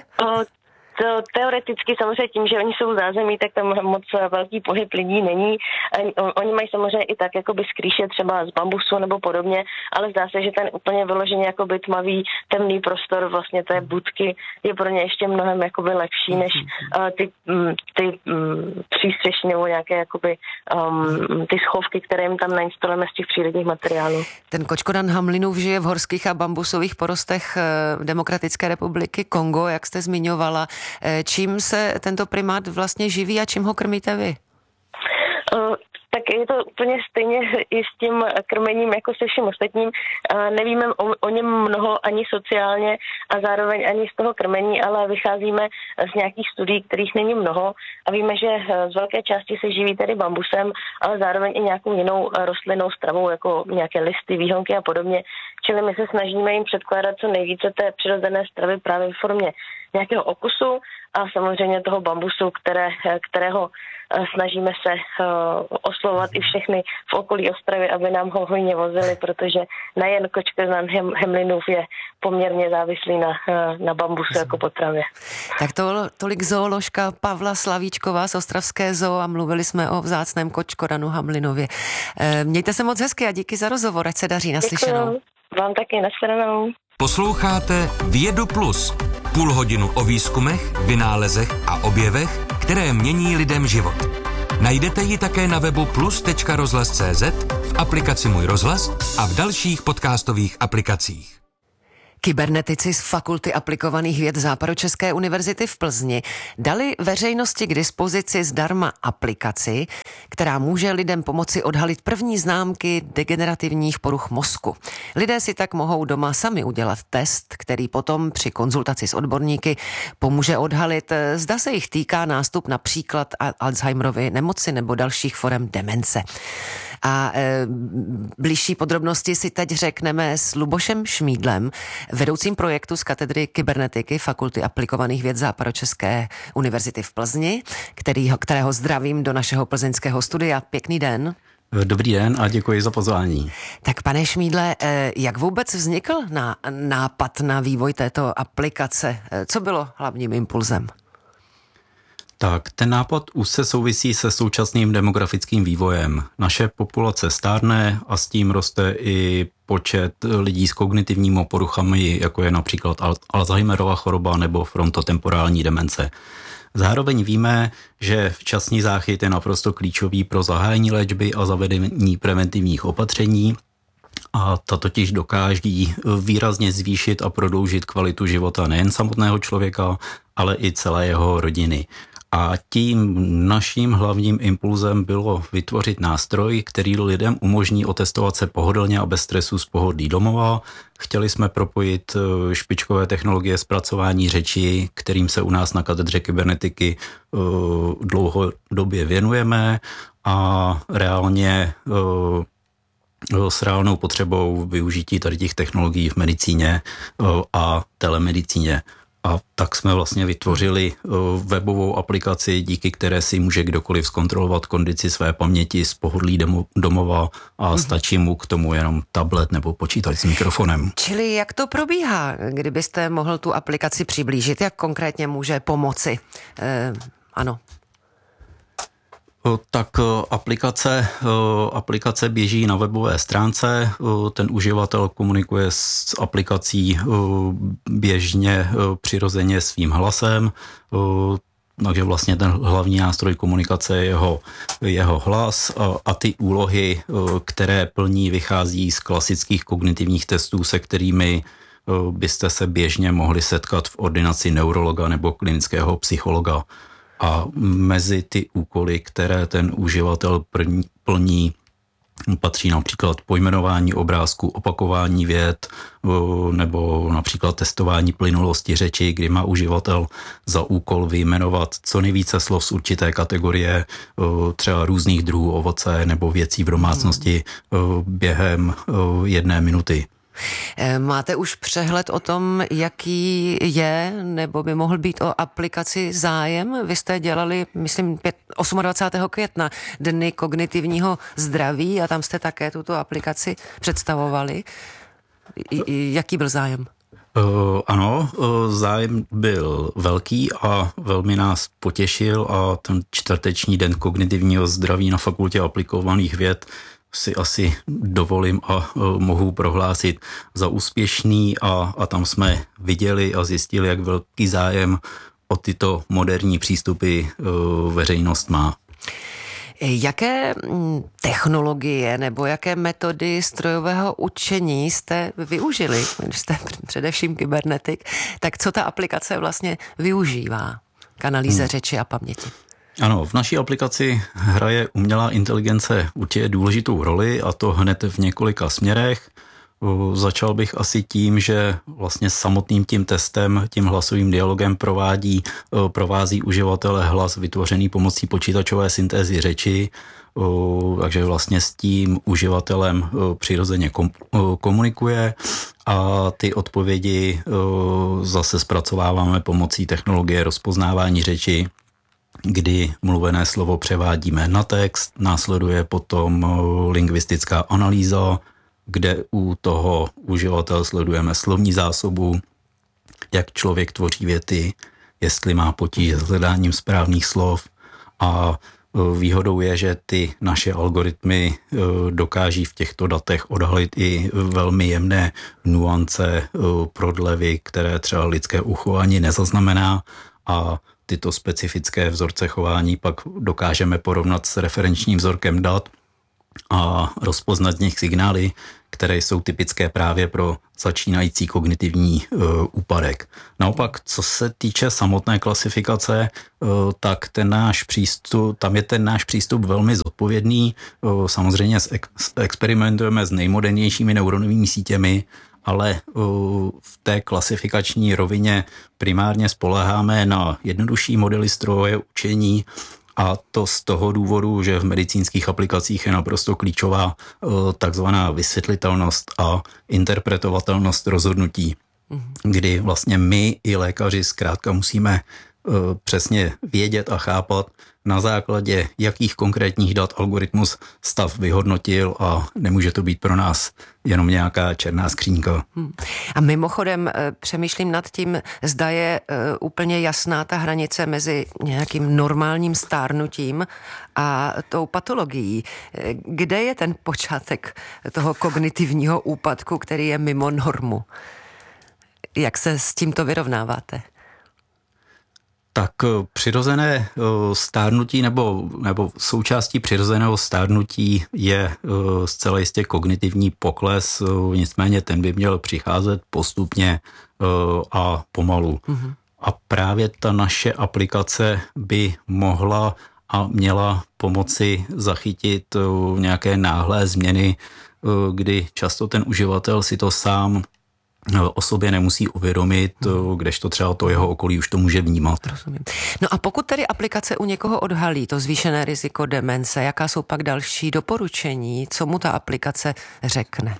To teoreticky samozřejmě tím, že oni jsou v zázemí, tak tam moc velký pohyb lidí není. Oni mají samozřejmě i tak jakoby skrýše třeba z bambusu nebo podobně, ale zdá se, že ten úplně vyloženě jakoby tmavý, temný prostor vlastně té budky je pro ně ještě mnohem jakoby lepší než uh, ty, um, ty um, přístřešní nebo nějaké jakoby um, ty schovky, které jim tam nainstalujeme z těch přírodních materiálů. Ten kočkoran Hamlinův žije v horských a bambusových porostech Demokratické republiky Kongo, jak jste zmiňovala. Čím se tento primát vlastně živí a čím ho krmíte vy? Tak je to úplně stejně i s tím krmením jako se vším ostatním. Nevíme o, o něm mnoho ani sociálně a zároveň ani z toho krmení, ale vycházíme z nějakých studií, kterých není mnoho a víme, že z velké části se živí tedy bambusem, ale zároveň i nějakou jinou rostlinnou stravou, jako nějaké listy, výhonky a podobně. Čili my se snažíme jim předkládat co nejvíce té přirozené stravy právě v formě nějakého okusu a samozřejmě toho bambusu, které, kterého snažíme se uh, oslovovat i všechny v okolí Ostravy, aby nám ho hojně vozili, protože nejen Kočkoznan hem, Hemlinův je poměrně závislý na, uh, na bambusu jako potravě. Tak to tolik zooložka Pavla Slavíčková z Ostravské zoo a mluvili jsme o vzácném kočkoranu Hamlinově. E, mějte se moc hezky a díky za rozhovor, ať se daří, naslyšenou. Děkuju. Vám taky, nashledanou. Posloucháte Vědu Plus. Půl hodinu o výzkumech, vynálezech a objevech, které mění lidem život. Najdete ji také na webu plus tečka rozhlas tečka cé zet, v aplikaci Můj rozhlas a v dalších podcastových aplikacích. Kybernetici z Fakulty aplikovaných věd Západočeské univerzity v Plzni dali veřejnosti k dispozici zdarma aplikaci, která může lidem pomoci odhalit první známky degenerativních poruch mozku. Lidé si tak mohou doma sami udělat test, který potom při konzultaci s odborníky pomůže odhalit, zda se jich týká nástup například Alzheimerovy nemoci nebo dalších forem demence. A e, bližší podrobnosti si teď řekneme s Lubošem Šmídlem, vedoucím projektu z katedry kybernetiky Fakulty aplikovaných věd Západočeské univerzity v Plzni, kterýho, kterého zdravím do našeho plzeňského studia. Pěkný den. Dobrý den a děkuji za pozvání. Tak pane Šmídle, jak vůbec vznikl na nápad na vývoj této aplikace? Co bylo hlavním impulzem? Tak, ten nápad už se souvisí se současným demografickým vývojem. Naše populace stárne a s tím roste i počet lidí s kognitivními poruchami, jako je například Alzheimerova choroba nebo frontotemporální demence. Zároveň víme, že včasný záchyt je naprosto klíčový pro zahájení léčby a zavedení preventivních opatření a ta totiž dokáží výrazně zvýšit a prodloužit kvalitu života nejen samotného člověka, ale i celé jeho rodiny. A tím naším hlavním impulzem bylo vytvořit nástroj, který lidem umožní otestovat se pohodlně a bez stresu z pohodlí domova. Chtěli jsme propojit špičkové technologie zpracování řeči, kterým se u nás na katedře kybernetiky dlouhodobě věnujeme a reálně s reálnou potřebou využití tady těch technologií v medicíně a telemedicíně. A tak jsme vlastně vytvořili webovou aplikaci, díky které si může kdokoliv zkontrolovat kondici své paměti z pohodlí domova a stačí mu k tomu jenom tablet nebo počítač s mikrofonem. Čili jak to probíhá, kdybyste mohl tu aplikaci přiblížit, jak konkrétně může pomoci? E, ano. Tak aplikace, aplikace běží na webové stránce, ten uživatel komunikuje s aplikací běžně, přirozeně svým hlasem, takže vlastně ten hlavní nástroj komunikace je jeho, jeho hlas a, a ty úlohy, které plní, vychází z klasických kognitivních testů, se kterými byste se běžně mohli setkat v ordinaci neurologa nebo klinického psychologa. A mezi ty úkoly, které ten uživatel plní, patří například pojmenování obrázku, opakování vět nebo například testování plynulosti řeči, kdy má uživatel za úkol vyjmenovat co nejvíce slov z určité kategorie, třeba různých druhů ovoce nebo věcí v domácnosti během jedné minuty. Máte už přehled o tom, jaký je nebo by mohl být o aplikaci zájem? Vy jste dělali, myslím, dvacátého osmého května Dny kognitivního zdraví a tam jste také tuto aplikaci představovali. Jaký byl zájem? Uh, ano, uh, zájem byl velký a velmi nás potěšil a ten čtvrteční Den kognitivního zdraví na Fakultě aplikovaných věd si asi dovolím a uh, mohu prohlásit za úspěšný a, a tam jsme viděli a zjistili, jak velký zájem o tyto moderní přístupy uh, veřejnost má. Jaké technologie nebo jaké metody strojového učení jste využili, když jste především kybernetik, tak co ta aplikace vlastně využívá k analýze hmm. řeči a paměti? Ano, v naší aplikaci hraje umělá inteligence určitě důležitou roli, a to hned v několika směrech. Začal bych asi tím, že vlastně samotným tím testem, tím hlasovým dialogem provádí, provází uživatele hlas vytvořený pomocí počítačové syntézy řeči, takže vlastně s tím uživatelem přirozeně komunikuje a ty odpovědi zase zpracováváme pomocí technologie rozpoznávání řeči, kdy mluvené slovo převádíme na text, následuje potom lingvistická analýza, kde u toho uživatel sledujeme slovní zásobu, jak člověk tvoří věty, jestli má potíže s hledáním správných slov, a výhodou je, že ty naše algoritmy dokáží v těchto datech odhalit i velmi jemné nuance, prodlevy, které třeba lidské ucho ani nezaznamená, a tyto specifické vzorce chování pak dokážeme porovnat s referenčním vzorkem dat a rozpoznat z nich signály, které jsou typické právě pro začínající kognitivní uh, úpadek. Naopak, co se týče samotné klasifikace, uh, tak ten náš přístup, tam je ten náš přístup velmi zodpovědný. Uh, samozřejmě experimentujeme s nejmodernějšími neuronovými sítěmi, ale uh, v té klasifikační rovině primárně spoléháme na jednodušší modely strojové učení, a to z toho důvodu, že v medicínských aplikacích je naprosto klíčová takzvaná vysvětlitelnost a interpretovatelnost rozhodnutí, kdy vlastně my i lékaři zkrátka musíme přesně vědět a chápat, na základě jakých konkrétních dat algoritmus stav vyhodnotil, a nemůže to být pro nás jenom nějaká černá skřínka. Hmm. A mimochodem přemýšlím nad tím, zda je úplně jasná ta hranice mezi nějakým normálním stárnutím a tou patologií. Kde je ten počátek toho kognitivního úpadku, který je mimo normu? Jak se s tímto vyrovnáváte? Tak přirozené stárnutí nebo, nebo součástí přirozeného stárnutí je zcela jistě kognitivní pokles, nicméně ten by měl přicházet postupně a pomalu. Mm-hmm. A právě ta naše aplikace by mohla a měla pomoci zachytit nějaké náhlé změny, kdy často ten uživatel si to sám o sobě nemusí uvědomit, kdežto třeba to jeho okolí už to může vnímat. Rozumím. No a pokud tedy aplikace u někoho odhalí to zvýšené riziko demence, jaká jsou pak další doporučení, co mu ta aplikace řekne?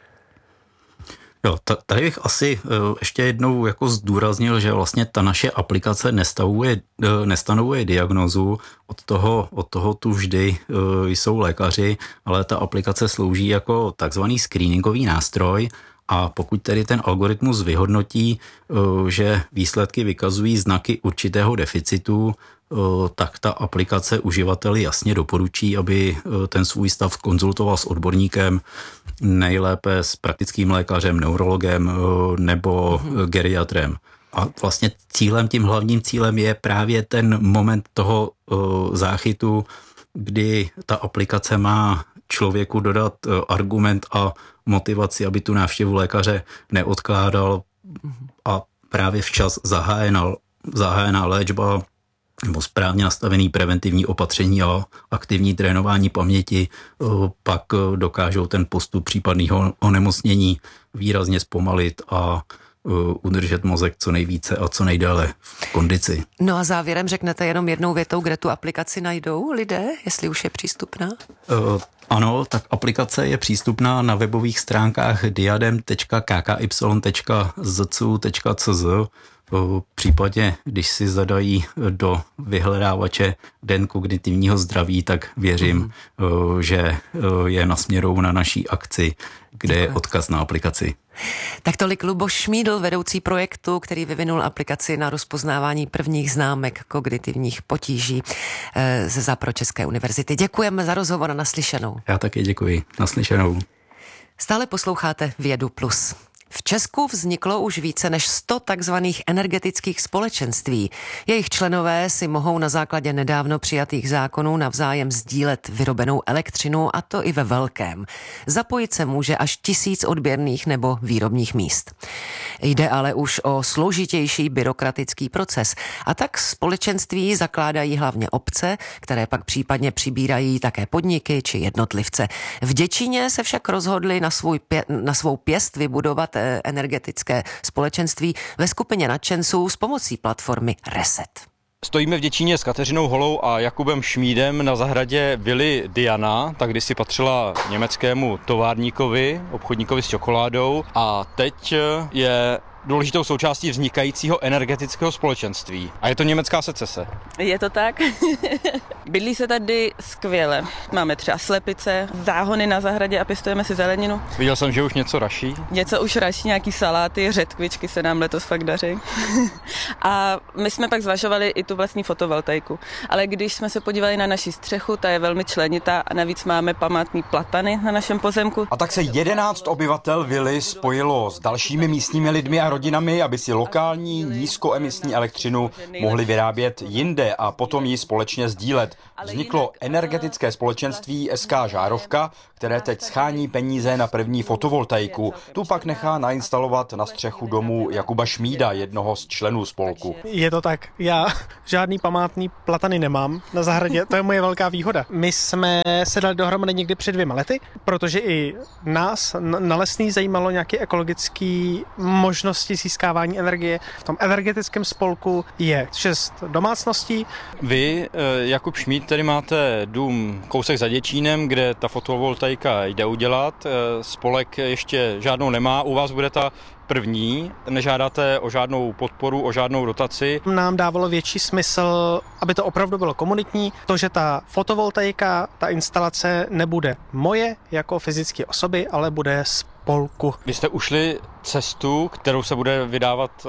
Jo, tady bych asi ještě jednou jako zdůraznil, že vlastně ta naše aplikace nestavuje, nestanovuje diagnózu, od toho, od toho tu vždy jsou lékaři, ale ta aplikace slouží jako takzvaný screeningový nástroj. A pokud tedy ten algoritmus vyhodnotí, že výsledky vykazují znaky určitého deficitu, tak ta aplikace uživateli jasně doporučí, aby ten svůj stav konzultoval s odborníkem, nejlépe s praktickým lékařem, neurologem nebo geriatrem. A vlastně cílem, tím hlavním cílem je právě ten moment toho záchytu, kdy ta aplikace má člověku dodat argument a motivaci, aby tu návštěvu lékaře neodkládal, a právě včas zahájená, zahájená léčba nebo správně nastavený preventivní opatření a aktivní trénování paměti pak dokážou ten postup případného onemocnění výrazně zpomalit a udržet mozek co nejvíce a co nejdéle v kondici. No a závěrem řeknete jenom jednou větou, kde tu aplikaci najdou lidé, jestli už je přístupná? Uh, ano, tak aplikace je přístupná na webových stránkách diadem tečka k k y tečka z c u tečka c z. V případě, když si zadají do vyhledávače Den kognitivního zdraví, tak věřím, mm. že je nasměrou na naší akci, kde je odkaz na aplikaci. Tak tolik Luboš Šmídl, vedoucí projektu, který vyvinul aplikaci na rozpoznávání prvních známek kognitivních potíží ze Západočeské univerzity. Děkujeme za rozhovor a naslyšenou. Já taky děkuji. Naslyšenou. Stále posloucháte Vědu plus. V Česku vzniklo už více než sto takzvaných energetických společenství. Jejich členové si mohou na základě nedávno přijatých zákonů navzájem sdílet vyrobenou elektřinu, a to i ve velkém. Zapojit se může až tisíc odběrných nebo výrobních míst. Jde ale už o složitější byrokratický proces, a tak společenství zakládají hlavně obce, které pak případně přibírají také podniky či jednotlivce. V Děčíně se však rozhodli na, svůj pě- na svou pěst vybudovat energetické společenství ve skupině nadšenců s pomocí platformy Reset. Stojíme v Děčíně s Kateřinou Holou a Jakubem Šmídem na zahradě vily Diana, tak kdysi patřila německému továrníkovi, obchodníkovi s čokoládou, a teď je důležitou součástí vznikajícího energetického společenství. A je to německá secese. Je to tak. Bydlí se tady skvěle. Máme třeba slepice, záhony na zahradě a pěstujeme si zeleninu. Viděl jsem, že už něco raší. Něco už raší, nějaký saláty, řetkvičky se nám letos fakt daří. A my jsme pak zvažovali i tu vlastní fotovoltaiku. Ale když jsme se podívali na naši střechu, ta je velmi členitá a navíc máme památný platany na našem pozemku. A tak se jedenáct obyvatel vily spojilo s dalšími místními lidmi a rodinami, aby si lokální nízkoemisní elektřinu mohli vyrábět jinde a potom ji společně sdílet. Vzniklo energetické společenství S K Žárovka, které teď schání peníze na první fotovoltaiku. Tu pak nechá nainstalovat na střechu domu Jakuba Šmída, jednoho z členů spolku. Je to tak. Já žádný památný platany nemám na zahradě, to je moje velká výhoda. My jsme se dali dohromady někdy před dvěma lety, protože i nás na Lesný zajímalo nějaké ekologické možnosti získávání energie. V tom energetickém spolku je šest domácností. Vy, Jakub Šmíd, tady máte dům kousek za Děčínem, kde ta fotovoltaika jde udělat. Spolek ještě žádnou nemá. U vás bude ta první. Nežádáte o žádnou podporu, o žádnou dotaci. Nám dávalo větší smysl, aby to opravdu bylo komunitní. To, že ta fotovoltaika, ta instalace nebude moje jako fyzické osoby, ale bude spolku. Vy jste ušli cestu, kterou se bude vydávat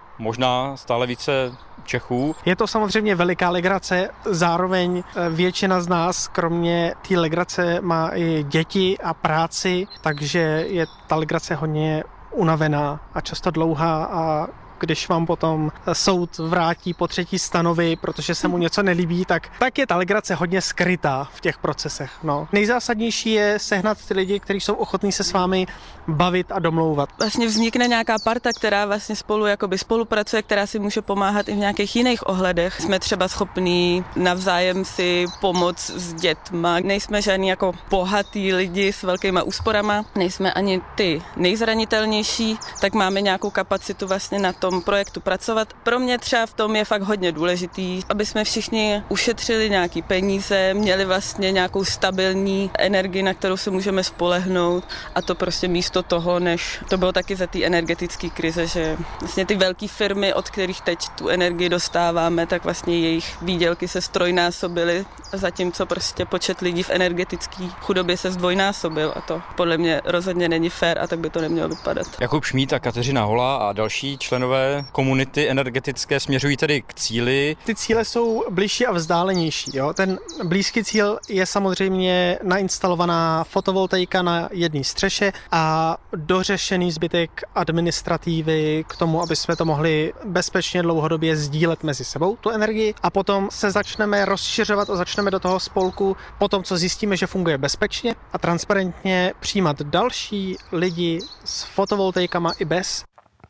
možná stále více Čechů. Je to samozřejmě veliká legrace, zároveň většina z nás, kromě té legrace, má i děti a práci, takže je ta legrace hodně unavená a často dlouhá, a když vám potom soud vrátí po třetí stanovi, protože se mu něco nelíbí, tak, tak je ta legrace hodně skrytá v těch procesech. No. Nejzásadnější je sehnat ty lidi, kteří jsou ochotní se s vámi bavit a domlouvat. Vlastně vznikne nějaká parta, která vlastně spolu jakoby spolupracuje, která si může pomáhat i v nějakých jiných ohledech. Jsme třeba schopní navzájem si pomoct s dětma. Nejsme žádní jako bohatý lidi s velkýma úsporama, nejsme ani ty nejzranitelnější, tak máme nějakou kapacitu vlastně na tom projektu pracovat. Pro mě třeba v tom je fakt hodně důležitý, aby jsme všichni ušetřili nějaký peníze, měli vlastně nějakou stabilní energii, na kterou se můžeme spolehnout, a to prostě místo toho, než to bylo taky za té energetické krize, že vlastně ty velké firmy, od kterých teď tu energii dostáváme, tak vlastně jejich výdělky se strojnásobily, zatímco prostě počet lidí v energetické chudobě se zdvojnásobil, a to podle mě rozhodně není fér a tak by to nemělo vypadat. Jakub Šmíd a Kateřina Holá a další členové komunity energetické směřují tedy k cíli. Ty cíle jsou blížší a vzdálenější. Jo? Ten blízký cíl je samozřejmě nainstalovaná fotovoltaika na jedné střeše a dořešený zbytek administrativy k tomu, aby jsme to mohli bezpečně dlouhodobě sdílet mezi sebou, tu energii, a potom se začneme rozšiřovat a začneme do toho spolku potom, co zjistíme, že funguje bezpečně a transparentně, přijímat další lidi s fotovoltaikama i bez.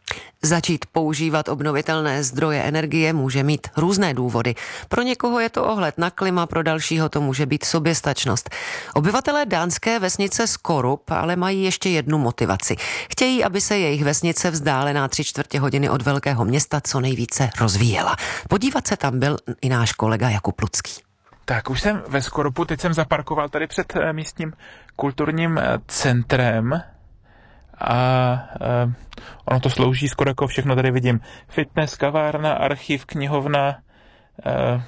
Začít používat obnovitelné zdroje energie může mít různé důvody. Pro někoho je to ohled na klima, pro dalšího to může být soběstačnost. Obyvatelé dánské vesnice Skorup ale mají ještě jednu motivaci. Chtějí, aby se jejich vesnice vzdálená tři čtvrtě hodiny od velkého města co nejvíce rozvíjela. Podívat se tam byl i náš kolega Jakub Lucký. Tak už jsem ve Skorupu, teď jsem zaparkoval tady před místním kulturním centrem. A uh, ono to slouží skoro jako všechno, tady vidím fitness, kavárna, archiv, knihovna, uh,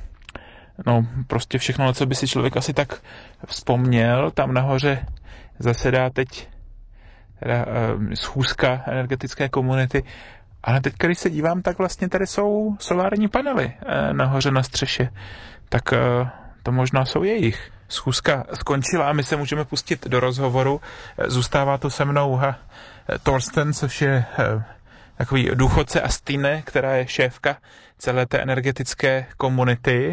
no prostě všechno, na co by si člověk asi tak vzpomněl. Tam nahoře zasedá teď teda, uh, schůzka energetické komunity, ale teď, když se dívám, tak vlastně tady jsou solární panely uh, nahoře na střeše, tak uh, to možná jsou jejich. Schůzka skončila a my se můžeme pustit do rozhovoru. Zůstává tu se mnou Torsten, což je takový důchodce, a Stine, která je šéfka celé té energetické komunity.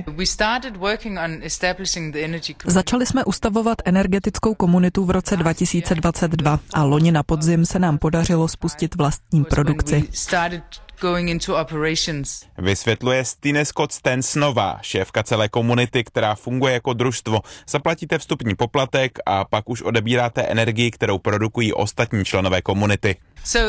Začali jsme ustavovat energetickou komunitu v roce dva tisíce dvacet dva a loni na podzim se nám podařilo spustit vlastní produkci. Vysvětluje Stine Scott-Stensnová, šéfka celé komunity, která funguje jako družstvo. Zaplatíte vstupní poplatek a pak už odebíráte energii, kterou produkují ostatní členové komunity.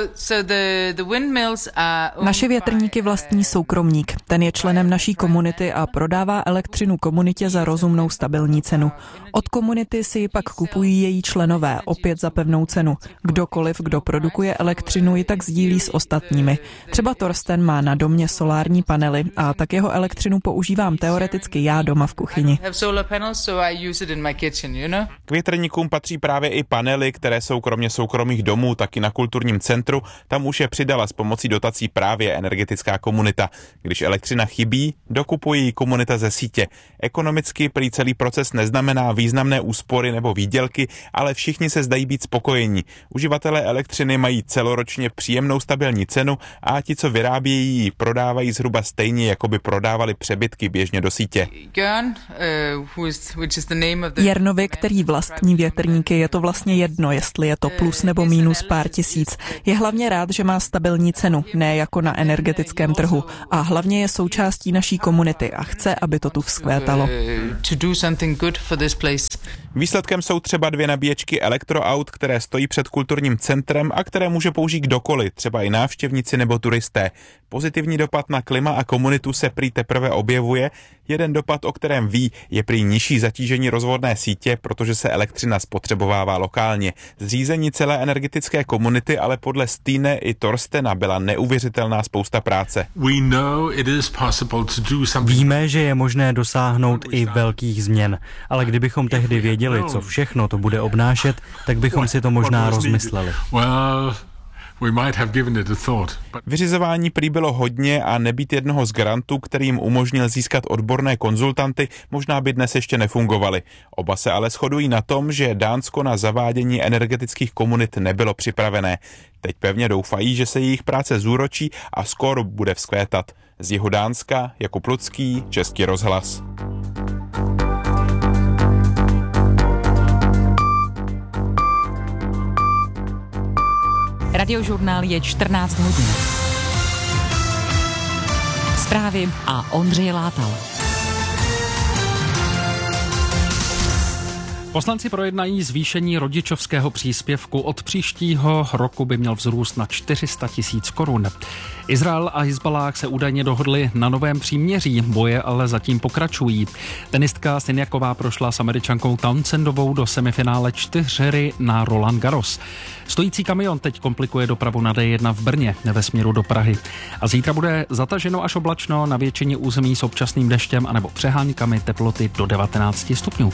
Naše větrníky vlastní soukromník. Ten je členem naší komunity a prodává elektřinu komunitě za rozumnou stabilní cenu. Od komunity si ji pak kupují její členové, opět za pevnou cenu. Kdokoliv, kdo produkuje elektřinu, ji tak sdílí s ostatními. Třeba Torsten má na domě solární panely a tak jeho elektřinu používám teoreticky já doma v kuchyni. K větrníkům patří právě i panely, které jsou kromě soukromých domů taky na kulturním centru. Tam už je přidala s pomocí dotací právě energetická komunita. Když elektřina chybí, dokupuje ji komunita ze sítě. Ekonomicky prý celý proces neznamená významné úspory nebo výdělky, ale všichni se zdají být spokojení. Uživatelé elektřiny mají celoročně příjemnou stabilní cenu a ti, co vyrábějí, ji prodávají zhruba stejně, jako by prodávali přebytky běžně do sítě. Jernovi, který vlastní větrníky, je to vlastně jedno, jestli je to plus nebo mínus pár tisíc. Je hlavně rád, že má stabilní cenu, ne jako na energetickém trhu. A hlavně je součástí naší komunity a chce, aby to tu vzkvétalo. Výsledkem jsou třeba dvě nabíječky elektroaut, které stojí před kulturním centrem a které může použít kdokoliv, třeba i návštěvníci nebo turisté. Pozitivní dopad na klima a komunitu se prý teprve objevuje. Jeden dopad, o kterém ví, je prý nižší zatížení rozvodné sítě, protože se elektřina spotřebovává lokálně. Zřízení celé energetické komunity ale podle Stine i Torstena byla neuvěřitelná spousta práce. Víme, že je možné dosáhnout i velkých změn, ale kdybychom tehdy věděli, co všechno to bude obnášet, tak bychom si to možná rozmysleli. Vyřizování prý bylo hodně a nebýt jednoho z grantů, který jim umožnil získat odborné konzultanty, možná by dnes ještě nefungovaly. Oba se ale shodují na tom, že Dánsko na zavádění energetických komunit nebylo připravené. Teď pevně doufají, že se jejich práce zúročí a skoro bude vzkvétat. Z jihu Dánska Jakub Lucký, Český rozhlas. Radiožurnál je čtrnáct hodin. Zprávy a Ondřej Látal. Poslanci projednají zvýšení rodičovského příspěvku. Od příštího roku by měl vzrůst na čtyři sta tisíc korun. Izrael a Hizbalách se údajně dohodli na novém příměří, boje ale zatím pokračují. Tenistka Siniaková prošla s Američankou Townsendovou do semifinále čtyřhry na Roland Garros. Stojící kamion teď komplikuje dopravu na D jedna v Brně ve směru do Prahy. A zítra bude zataženo až oblačno, na většině území s občasným deštěm anebo přeháňkami, teploty do devatenáct stupňů.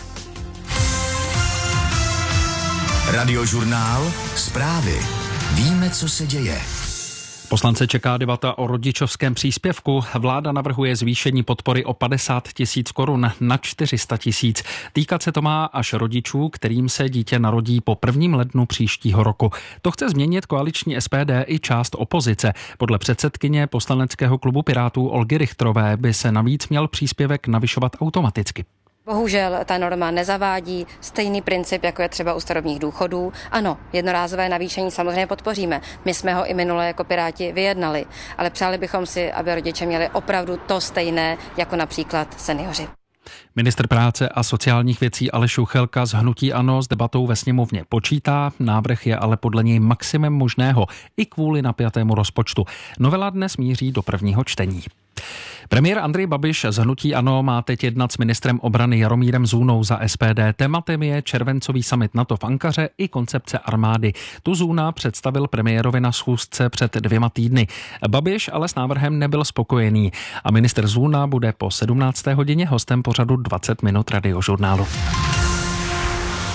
Radiožurnál, zprávy. Víme, co se děje. Poslance čeká debata o rodičovském příspěvku. Vláda navrhuje zvýšení podpory o padesát tisíc korun na čtyři sta tisíc. Týkat se to má až rodičů, kterým se dítě narodí po prvním lednu příštího roku. To chce změnit koaliční S P D i část opozice. Podle předsedkyně poslaneckého klubu Pirátů Olgy Richterové by se navíc měl příspěvek navyšovat automaticky. Bohužel ta norma nezavádí stejný princip, jako je třeba u starobních důchodů. Ano, jednorázové navýšení samozřejmě podpoříme. My jsme ho i minule jako Piráti vyjednali, ale přáli bychom si, aby rodiče měli opravdu to stejné, jako například seniori. Ministr práce a sociálních věcí Aleš Juchelka z hnutí ANO s debatou ve sněmovně počítá. Návrh je ale podle něj maximum možného i kvůli napjatému rozpočtu. Novela dnes míří do prvního čtení. Premiér Andrej Babiš z hnutí ANO má teď jednat s ministrem obrany Jaromírem Zůnou za S P D. Tématem je červencový summit NATO v Ankaře i koncepce armády. Tu Zůna představil premiérovi na schůzce před dvěma týdny. Babiš ale s návrhem nebyl spokojený a ministr Zůna bude po sedmnácté hodině hostem pořadu dvacet minut Radiožurnálu.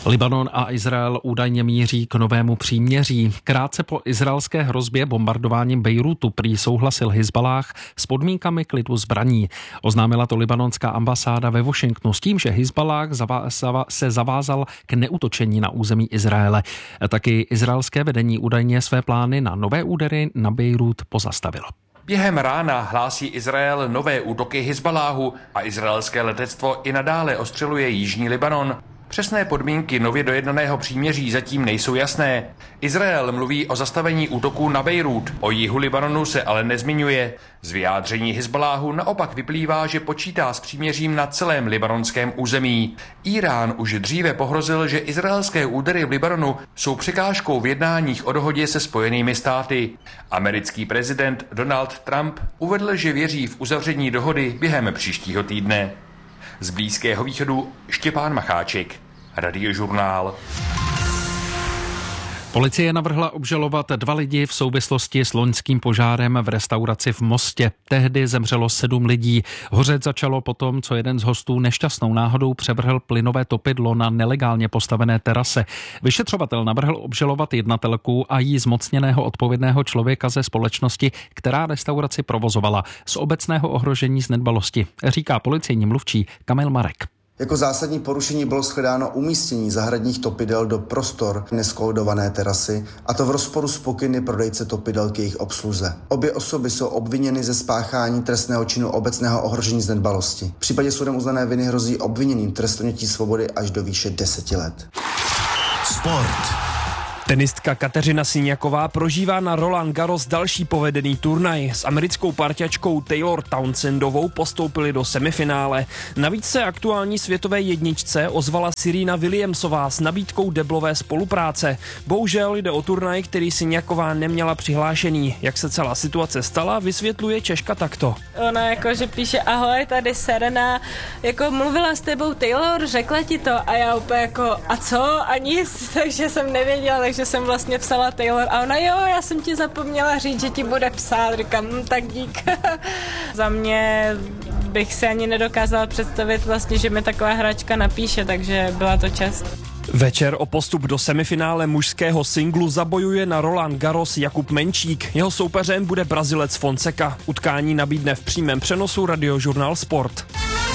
Libanon a Izrael údajně míří k novému příměří. Krátce po izraelské hrozbě bombardováním Bejrútu prý souhlasil Hizballáh s podmínkami klidu zbraní. Oznámila to libanonská ambasáda ve Washingtonu s tím, že Hizballáh se zavázal k neútočení na území Izraele. Taky izraelské vedení údajně své plány na nové údery na Bejrút pozastavilo. Během rána hlásí Izrael nové útoky Hizballáhu a izraelské letectvo i nadále ostřeluje jižní Libanon. Přesné podmínky nově dojednaného příměří zatím nejsou jasné. Izrael mluví o zastavení útoků na Bejrút, o jihu Libanonu se ale nezmiňuje. Z vyjádření Hizballáhu naopak vyplývá, že počítá s příměřím na celém libanonském území. Írán už dříve pohrozil, že izraelské údery v Libanonu jsou překážkou v jednáních o dohodě se Spojenými státy. Americký prezident Donald Trump uvedl, že věří v uzavření dohody během příštího týdne. Z Blízkého východu Štěpán Macháček, Radiožurnál. Policie navrhla obžalovat dva lidi v souvislosti s loňským požárem v restauraci v Mostě. Tehdy zemřelo sedm lidí. Hořet začalo potom, co jeden z hostů nešťastnou náhodou převrhl plynové topidlo na nelegálně postavené terase. Vyšetřovatel navrhl obžalovat jednatelku a jí zmocněného odpovědného člověka ze společnosti, která restauraci provozovala, z obecného ohrožení z nedbalosti, říká policejní mluvčí Kamil Marek. Jako zásadní porušení bylo shledáno umístění zahradních topidel do prostor neskoudované terasy, a to v rozporu s pokyny prodejce topidel k jejich obsluze. Obě osoby jsou obviněny ze spáchání trestného činu obecného ohrožení z nedbalosti. V případě soudem uznané viny hrozí obviněným trest odnětí svobody až do výše deseti let. Sport. Tenistka Kateřina Siniaková prožívá na Roland Garros další povedený turnaj. S americkou parťačkou Taylor Townsendovou postoupili do semifinále. Navíc se aktuální světové jedničce ozvala Serena Williamsová s nabídkou deblové spolupráce. Bohužel jde o turnaj, který Siniaková neměla přihlášený. Jak se celá situace stala, vysvětluje Češka takto. Ona jakože píše: ahoj, tady Serena, jako mluvila s tebou Taylor, řekla ti to, a já úplně jako a co, a nic, takže jsem nevěděla, že jsem vlastně psala Taylor a ona jo, já jsem ti zapomněla říct, že ti bude psát, říkám, hm, tak dík. Za mě bych se ani nedokázala představit vlastně, že mi taková hráčka napíše, takže byla to čest. Večer o postup do semifinále mužského singlu zabojuje na Roland Garros Jakub Menčík. Jeho soupeřem bude Brazilec Fonseca. Utkání nabídne v přímém přenosu Radiožurnál Sport.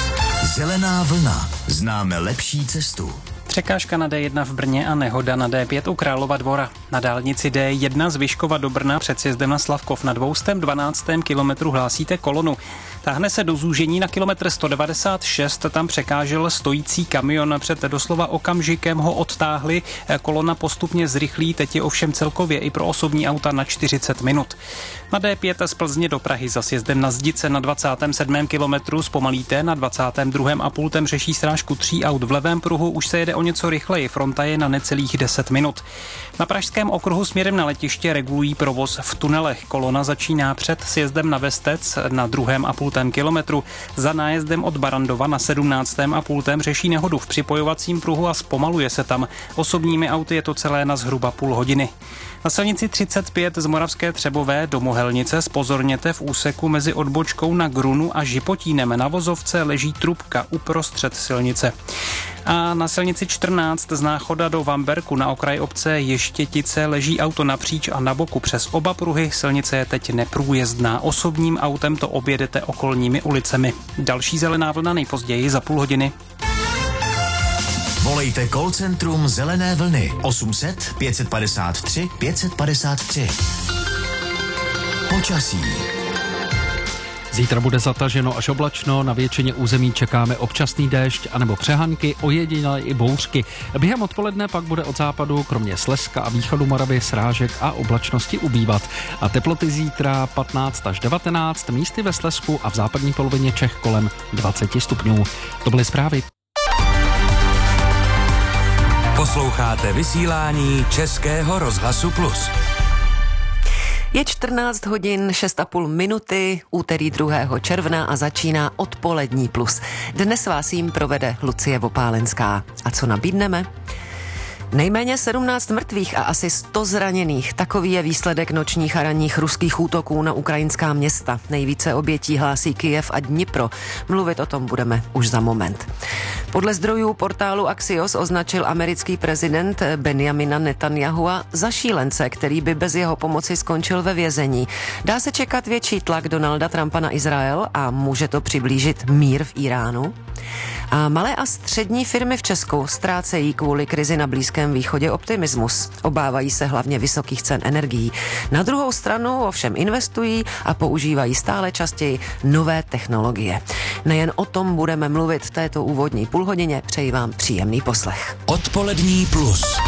Zelená vlna. Známe lepší cestu. Překážka na D jedna v Brně a nehoda na D pět u Králova Dvora. Na dálnici D jedna z Vyškova do Brna před sjezdem na Slavkov na dvě stě dvanáctém kilometru hlásíte kolonu. Táhne se do zúžení na kilometr sto devadesát šest, tam překážel stojící kamion, před doslova okamžikem ho odtáhli, kolona postupně zrychlí, teď je ovšem celkově i pro osobní auta na čtyřicet minut. Na D pět z Plzně do Prahy za sjezdem na Zdice na dvacátém sedmém kilometru zpomalíte, na dvacátém druhém a půltem řeší strážku tří aut, v levém pruhu už se jede o něco rychleji, fronta je na necelých deset minut. Na pražském okruhu směrem na letiště regulují provoz v tunelech. Kolona začíná před sjezdem na Vestec na druhém a půltém kilometru. Za nájezdem od Barandova na sedmnáctém a půltém řeší nehodu v připojovacím pruhu a zpomaluje se tam. Osobními auty je to celé na zhruba půl hodiny. Na silnici třicet pět z Moravské Třebové do Mohelnice zpozorněte, v úseku mezi odbočkou na Grunu a Žipotínem na vozovce leží trubka uprostřed silnice. A na silnici čtrnáct z Náchoda do Vamberku na okraji obce Ještětice leží auto napříč a na boku přes oba pruhy. Silnice je teď neprůjezdná. Osobním autem to objedete okolními ulicemi. Další zelená vlna nejpozději za půl hodiny. Volejte call centrum Zelené vlny osm set pět padesát tři pět padesát tři. Počasí. Zítra bude zataženo až oblačno, na většině území čekáme občasný déšť anebo přehanky, ojedinělé i bouřky. Během odpoledne pak bude od západu, kromě Slezska a východu Moravy, srážek a oblačnosti ubývat. A teploty zítra patnáct až devatenáct, místy ve Slezsku a v západní polovině Čech kolem dvacet stupňů. To byly zprávy. Posloucháte vysílání Českého rozhlasu Plus. Je čtrnáct hodin šest a půl minuty, úterý druhého června a začíná odpolední Plus. Dnes vás jim provede Lucie Vopálenská. A co nabídneme? Nejméně sedmnáct mrtvých a asi sto zraněných. Takový je výsledek nočních a ranních ruských útoků na ukrajinská města. Nejvíce obětí hlásí Kyjev a Dnipro. Mluvit o tom budeme už za moment. Podle zdrojů portálu Axios označil americký prezident Benjamina Netanyahua za šílence, který by bez jeho pomoci skončil ve vězení. Dá se čekat větší tlak Donalda Trumpa na Izrael a může to přiblížit mír v Iránu? A malé a střední firmy v Česku ztrácejí kvůli krizi na Blízkém východě optimismus. Obávají se hlavně vysokých cen energií. Na druhou stranu ovšem investují a používají stále častěji nové technologie. Nejen o tom budeme mluvit v této úvodní půlhodině. Přeji vám příjemný poslech. Odpolední plus.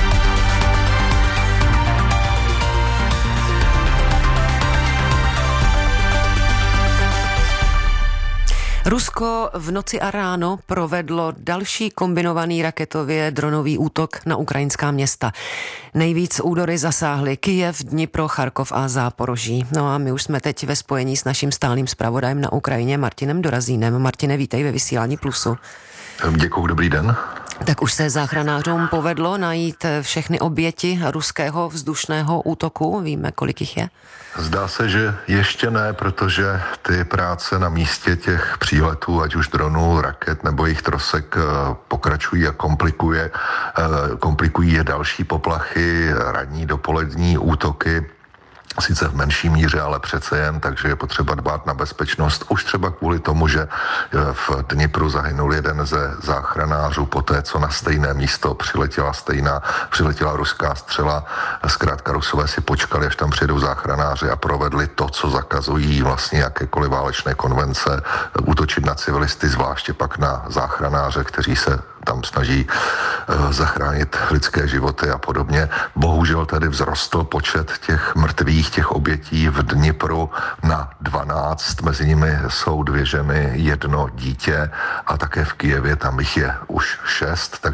Rusko v noci a ráno provedlo další kombinovaný raketově dronový útok na ukrajinská města. Nejvíc údory zasáhly Kyjev, Dnipro, Charkov a Záporoží. No a my už jsme teď ve spojení s naším stálým zpravodajem na Ukrajině Martinem Dorazínem. Martine, vítej ve vysílání Plusu. Děkuju, dobrý den. Tak už se záchranářům povedlo najít všechny oběti ruského vzdušného útoku? Víme, kolik jich je? Zdá se, že ještě ne, protože ty práce na místě těch příletů, ať už dronů, raket nebo jejich trosek, pokračují a komplikuje, komplikují je další poplachy, ranní dopolední útoky, sice v menší míře, ale přece jen, takže je potřeba dbát na bezpečnost. Už třeba kvůli tomu, že v Dnipru zahynul jeden ze záchranářů poté, co na stejné místo přiletěla stejná, přiletěla ruská střela. Zkrátka Rusové si počkali, až tam přijedou záchranáři a provedli to, co zakazují vlastně jakékoliv válečné konvence, útočit na civilisty, zvláště pak na záchranáře, kteří se tam snaží uh, zachránit lidské životy a podobně. Bohužel tady vzrostl počet těch mrtvých, těch obětí v Dnipru na dvanáct. Mezi nimi jsou dvě ženy, jedno dítě a také v Kyjevě tam jich je už šest, takže